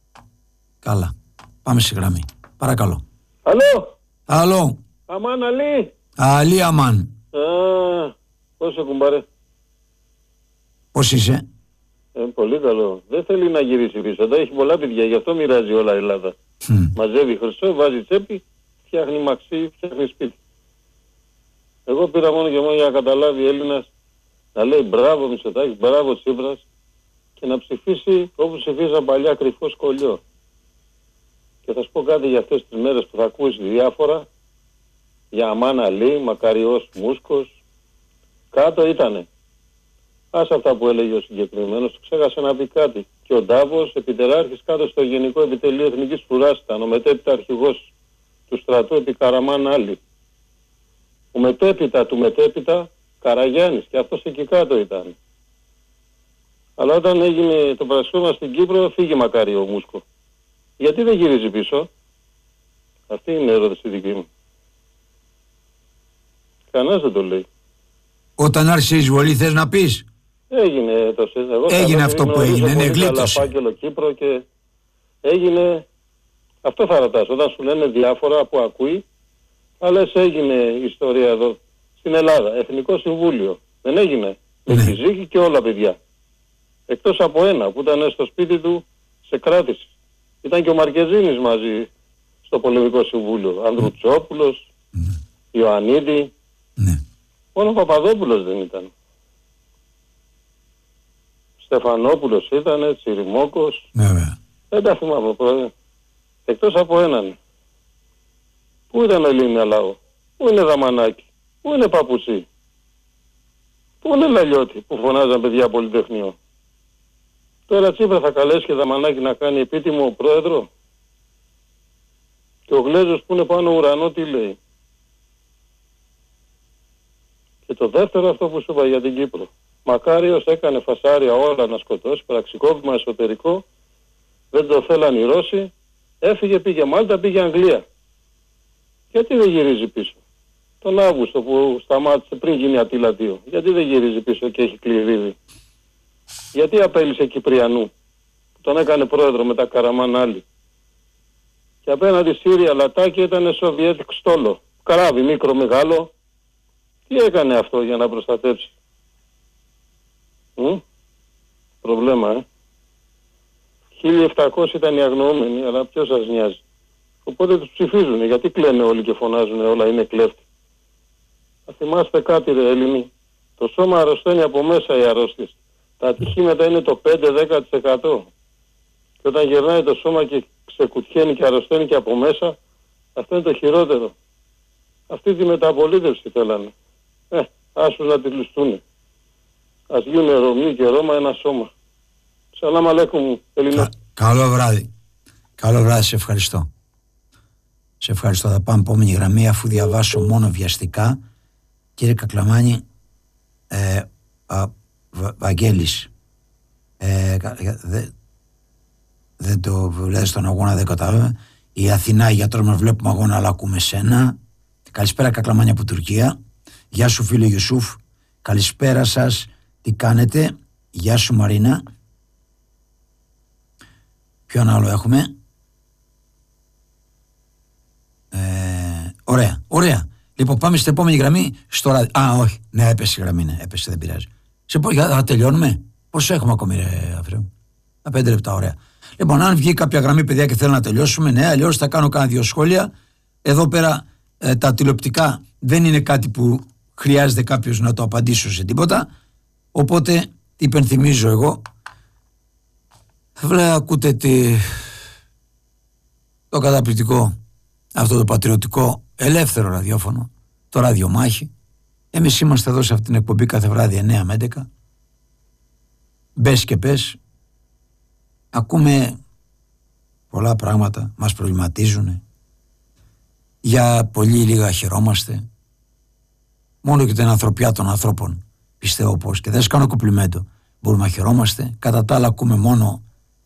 Πάμε στη γραμμή. Παρακαλώ. Αλλό. Αμάν Αλή. Αλή αμάν. Πόσο κουμπάρε. Πώς είσαι? Πολύ καλό. Δεν θέλει να γυρίσει πίσω. Τα έχει πολλά παιδιά, γι' αυτό μοιράζει όλα η Ελλάδα. Μαζεύει χρυσό, βάζει τσέπη, φτιάχνει μαξί, φτιάχνει σπίτι. Εγώ πήρα μόνο και μόνο για να καταλάβει Έλληνας να λέει μπράβο Μητσοτάκης, μπράβο Τσίπρας και να ψηφίσει όπως ψηφίζα παλιά κρυφό σκολιό. Και θα σου πω κάτι για αυτές τις μέρες που θα ακούσει διάφορα για Αμάν Αλή, Μακαριός Μούσκος. Κάτω ήτανε. Άσε αυτά που έλεγε ο συγκεκριμένος, ξέχασε να πει κάτι. Και ο Ντάβος, επιτεράρχης κάτω στο Γενικό Επιτελείο Εθνικής Φρουράς, ήταν ο μετέπειτα αρχηγός του στρατού επί Καραμάν Άλλη. Ο μετέπειτα του μετέπειτα Καραγιάννης, και αυτός εκεί κάτω ήταν. Αλλά όταν έγινε το πραξικόπημα στην Κύπρο, φύγε Μακάριο Μούσκο. Γιατί δεν γυρίζει πίσω? Αυτή είναι η ερώτηση δική μου. Κανένας δεν το λέει. Όταν άρχισε η εισβολή θες να πεις? Έγινε το έγινε αυτό που έγινε, ναι, γλίτωσε. Φάκελο Κύπρο και έγινε. Αυτό θα ρωτάς. Όταν σου λένε διάφορα που ακούει, θα λες έγινε ιστορία εδώ στην Ελλάδα. Εθνικό Συμβούλιο. Δεν έγινε? Με τη Ζήκη και όλα παιδιά. Εκτός από ένα που ήταν στο σπίτι του σε κράτηση. Ήταν και ο Μαρκεζίνης μαζί στο Πολεμικό Συμβούλιο. Ανδρουτσόπουλος, Ιωαννίδη. Μόνο ο Παπαδόπουλος δεν ήταν. Στεφανόπουλος ήταν, Τσιριμόκος. Βέβαια. Δεν τα θυμάμαι, πρόεδρε. Εκτός από έναν. Πού ήταν ο Ελλήνια λαό? Πού είναι Δαμανάκη? Πού είναι Παπουτσί? Πού είναι Λαλιώτη που φωνάζαν παιδιά Πολυτεχνείο? Τώρα Τσίπρα θα καλέσει και Δαμανάκη να κάνει επίτιμο πρόεδρο? Και ο Γλέζος που είναι πάνω ουρανό τι λέει? Και το δεύτερο αυτό που σου είπα για την Κύπρο. Μακάριος έκανε φασάρια όλα να σκοτώσει, πραξικόπημα εσωτερικό, δεν το θέλαν οι Ρώσοι, έφυγε, πήγε Μάλτα, πήγε Αγγλία. Γιατί δεν γυρίζει πίσω? Τον Αύγουστο που σταμάτησε πριν γίνει Αττήλα 2. Γιατί δεν γυρίζει πίσω και έχει Κλειδίδη? Γιατί απέλησε Κυπριανού που τον έκανε πρόεδρο με τα Καραμάν άλλοι? Και απέναντι Σύρια Λατάκη ήταν Σοβιέτικ στόλο. Καράβι μικρό μεγάλο. Τι έκανε αυτό για να προστατέψει? Προβλέμα, 1700 ήταν οι αγνοούμενοι, αλλά ποιος σας νοιάζει? Οπότε τους ψηφίζουν. Γιατί κλαίνε όλοι και φωνάζουν όλα είναι κλέφτη? Θα θυμάστε κάτι ρε Έλληνοι. Το σώμα αρρωσταίνει από μέσα οι αρρώστιες. Τα ατυχήματα είναι το 5-10%. Και όταν γερνάει το σώμα και ξεκουτιαίνει και αρρωσταίνει και από μέσα, αυτό είναι το χειρότερο. Αυτή τη μεταπολίτευση θέλανε. Άσους να τη ληστούνε. Ας γίνουν Ρωμιοί και Ρώμα ένα σώμα. Σαλάμ αλέκουμ, Ελληνά. Καλό βράδυ. Καλό βράδυ, σε ευχαριστώ. Σε ευχαριστώ. Θα πάμε επόμενη γραμμή αφού διαβάσω μόνο βιαστικά. Κύριε Κακλαμάνη, Βαγγέλης, δεν το λέει στον αγώνα, δεν κατάλαβα. Η Αθηνά, γιατρός μας, βλέπουμε αγώνα αλλά ακούμε σένα. Καλησπέρα Κακλαμάνη από Τουρκία. Γεια σου φίλε Ιουσούφ. Καλησπέρα σας. Τι κάνετε? Γεια σου Μαρίνα. Ποιον άλλο έχουμε? Ωραία. Λοιπόν, πάμε στην επόμενη γραμμή στο ράδιο. Όχι. Ναι, έπεσε η γραμμή. Ναι, έπεσε, δεν πειράζει. Θα τελειώνουμε. Πόσο έχουμε ακόμη, ρε Αφρέου? 5 λεπτά, ωραία. Λοιπόν, αν βγει κάποια γραμμή, παιδιά, και θέλω να τελειώσουμε, ναι, αλλιώς θα κάνω κάνα 2 σχόλια. Εδώ πέρα τα τηλεοπτικά δεν είναι κάτι που χρειάζεται κάποιος να το απαντήσω σε τίποτα. Οπότε, υπενθυμίζω εγώ. Ακούτε το καταπληκτικό, αυτό το πατριωτικό, ελεύθερο ραδιόφωνο, το Ραδιομάχη. Εμείς είμαστε εδώ σε αυτήν την εκπομπή κάθε βράδυ 9 με 11. Μπες και πες. Ακούμε πολλά πράγματα, μας προβληματίζουν. Για πολύ λίγα χαιρόμαστε. Μόνο και την ανθρωπιά των ανθρώπων πιστεύω πως, και δεν σας κάνω κομπλιμέντο, μπορούμε να χαιρόμαστε. Κατά τα άλλα ακούμε μόνο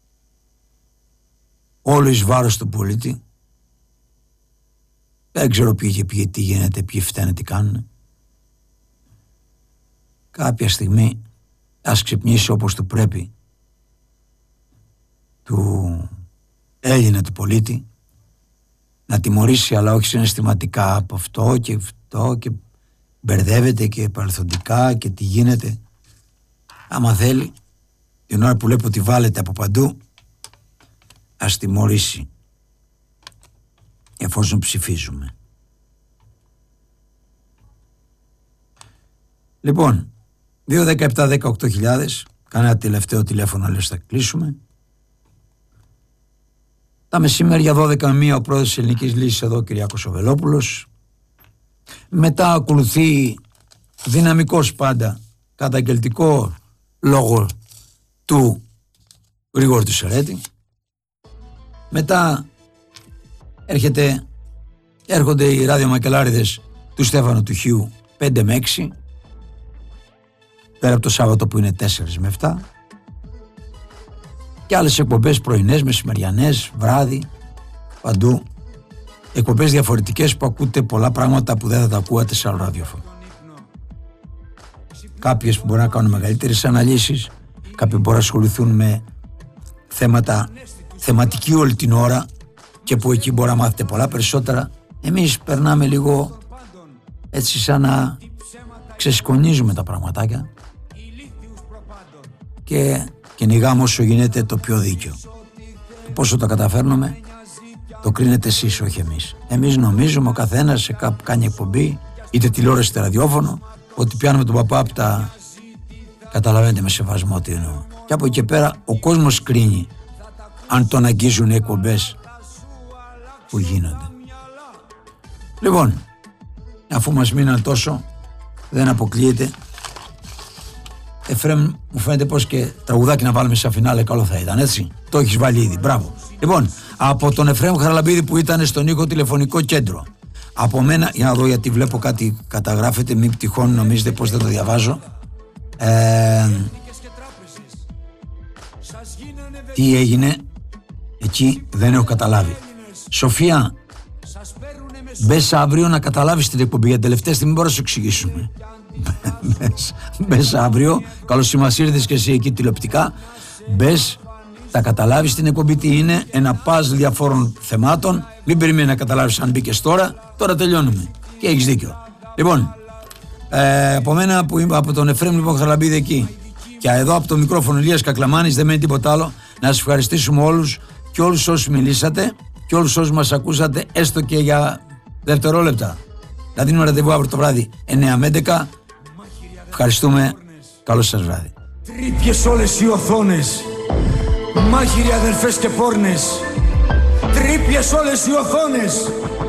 όλο εις βάρος του πολίτη. Δεν ξέρω ποιοι τι γίνεται, ποιοι φταίνε, τι κάνουν. Κάποια στιγμή ας ξυπνήσει όπως του πρέπει του Έλληνα του πολίτη, να τιμωρήσει, αλλά όχι συναισθηματικά από αυτό και μπερδεύεται και παρελθοντικά και τι γίνεται. Άμα θέλει, την ώρα που λέει ότι βάλετε από παντού, ας τιμωρήσει, εφόσον ψηφίζουμε. Λοιπόν, 2-17-18.000, κανένα τελευταίο τηλέφωνο, αλλιώς θα κλείσουμε. Τα μεσημέρια 12 με 1 ο πρόεδρος της Ελληνικής Λύσης εδώ, Κυριάκος ο Βελόπουλος. Μετά ακολουθεί δυναμικός πάντα καταγγελτικό λόγο του Γρηγόρη του Σερέτη. Μετά έρχονται οι ραδιομακελάριδες του Στέφανου του Χιού 5 με 6, πέρα από το Σάββατο που είναι 4 με 7, και άλλες εκπομπές πρωινές, μεσημεριανές, βράδυ, παντού. Εκπομπές διαφορετικές που ακούτε πολλά πράγματα που δεν θα τα ακούατε σε άλλο ραδιόφωνο. Κάποιες που μπορεί να κάνουν μεγαλύτερες αναλύσεις, κάποιοι μπορεί να ασχοληθούν με θέματα θεματική όλη την ώρα και που εκεί μπορεί να μάθετε πολλά περισσότερα. Εμείς περνάμε λίγο έτσι σαν να ξεσκονίζουμε τα πραγματάκια και κυνηγάμε όσο γίνεται το πιο δίκαιο. Το πόσο το καταφέρνουμε το κρίνετε εσείς, όχι εμείς. Εμείς νομίζουμε ο καθένας σε κάπου κάνει εκπομπή, είτε τηλεόραση είτε ραδιόφωνο, ότι πιάνουμε τον παπά από τα... Καταλαβαίνετε με σεβασμό τι εννοώ. Και από εκεί και πέρα ο κόσμος κρίνει αν τον αγγίζουν οι εκπομπές που γίνονται. Λοιπόν, αφού μας μείναν τόσο, δεν αποκλείεται. Εφραίμ, μου φαίνεται πως και τραγουδάκι να βάλουμε σαν φινάλε καλό θα ήταν, έτσι. Το έχεις βάλει ήδη, μπράβο. Λοιπόν, από τον Εφραίμ Χαραλαμπίδη που ήταν στον Νίκο Τηλεφωνικό Κέντρο. Από μένα, για να δω γιατί βλέπω κάτι καταγράφεται, μην τυχόν νομίζετε πως δεν το διαβάζω. Τι έγινε εκεί δεν έχω καταλάβει. Σοφία, μπες αύριο να καταλάβεις την εκπομπή, για τελευταία στιγμή μπορώ να σου εξηγήσουμε. Μπες αύριο, καλώς μας ήρθες και εσύ εκεί τηλεοπτικά. Μπες, θα καταλάβεις την εκπομπή τι είναι, ένα παζλ διαφόρων θεμάτων. Μην περιμένει να καταλάβεις αν μπήκες τώρα τελειώνουμε. Και έχεις δίκιο. Λοιπόν, από μένα που είμαι από τον Εφραίμ λοιπόν Χαραλαμπίδη εκεί και εδώ από το μικρόφωνο Ηλίας Κακλαμάνης, δεν μένει τίποτα άλλο να σας ευχαριστήσουμε όλους και όλους όσους μιλήσατε και όλους όσους μας ακούσατε έστω και για δευτερόλεπτα. Να δίνουμε ραντεβού αύριο το βράδυ 9 με 11. Ευχαριστούμε, καλό σας βράδυ. Τρύπιες όλες οι οθόνες, μάχηροι αδελφές και πόρνες, τρύπιες όλες οι οθόνες.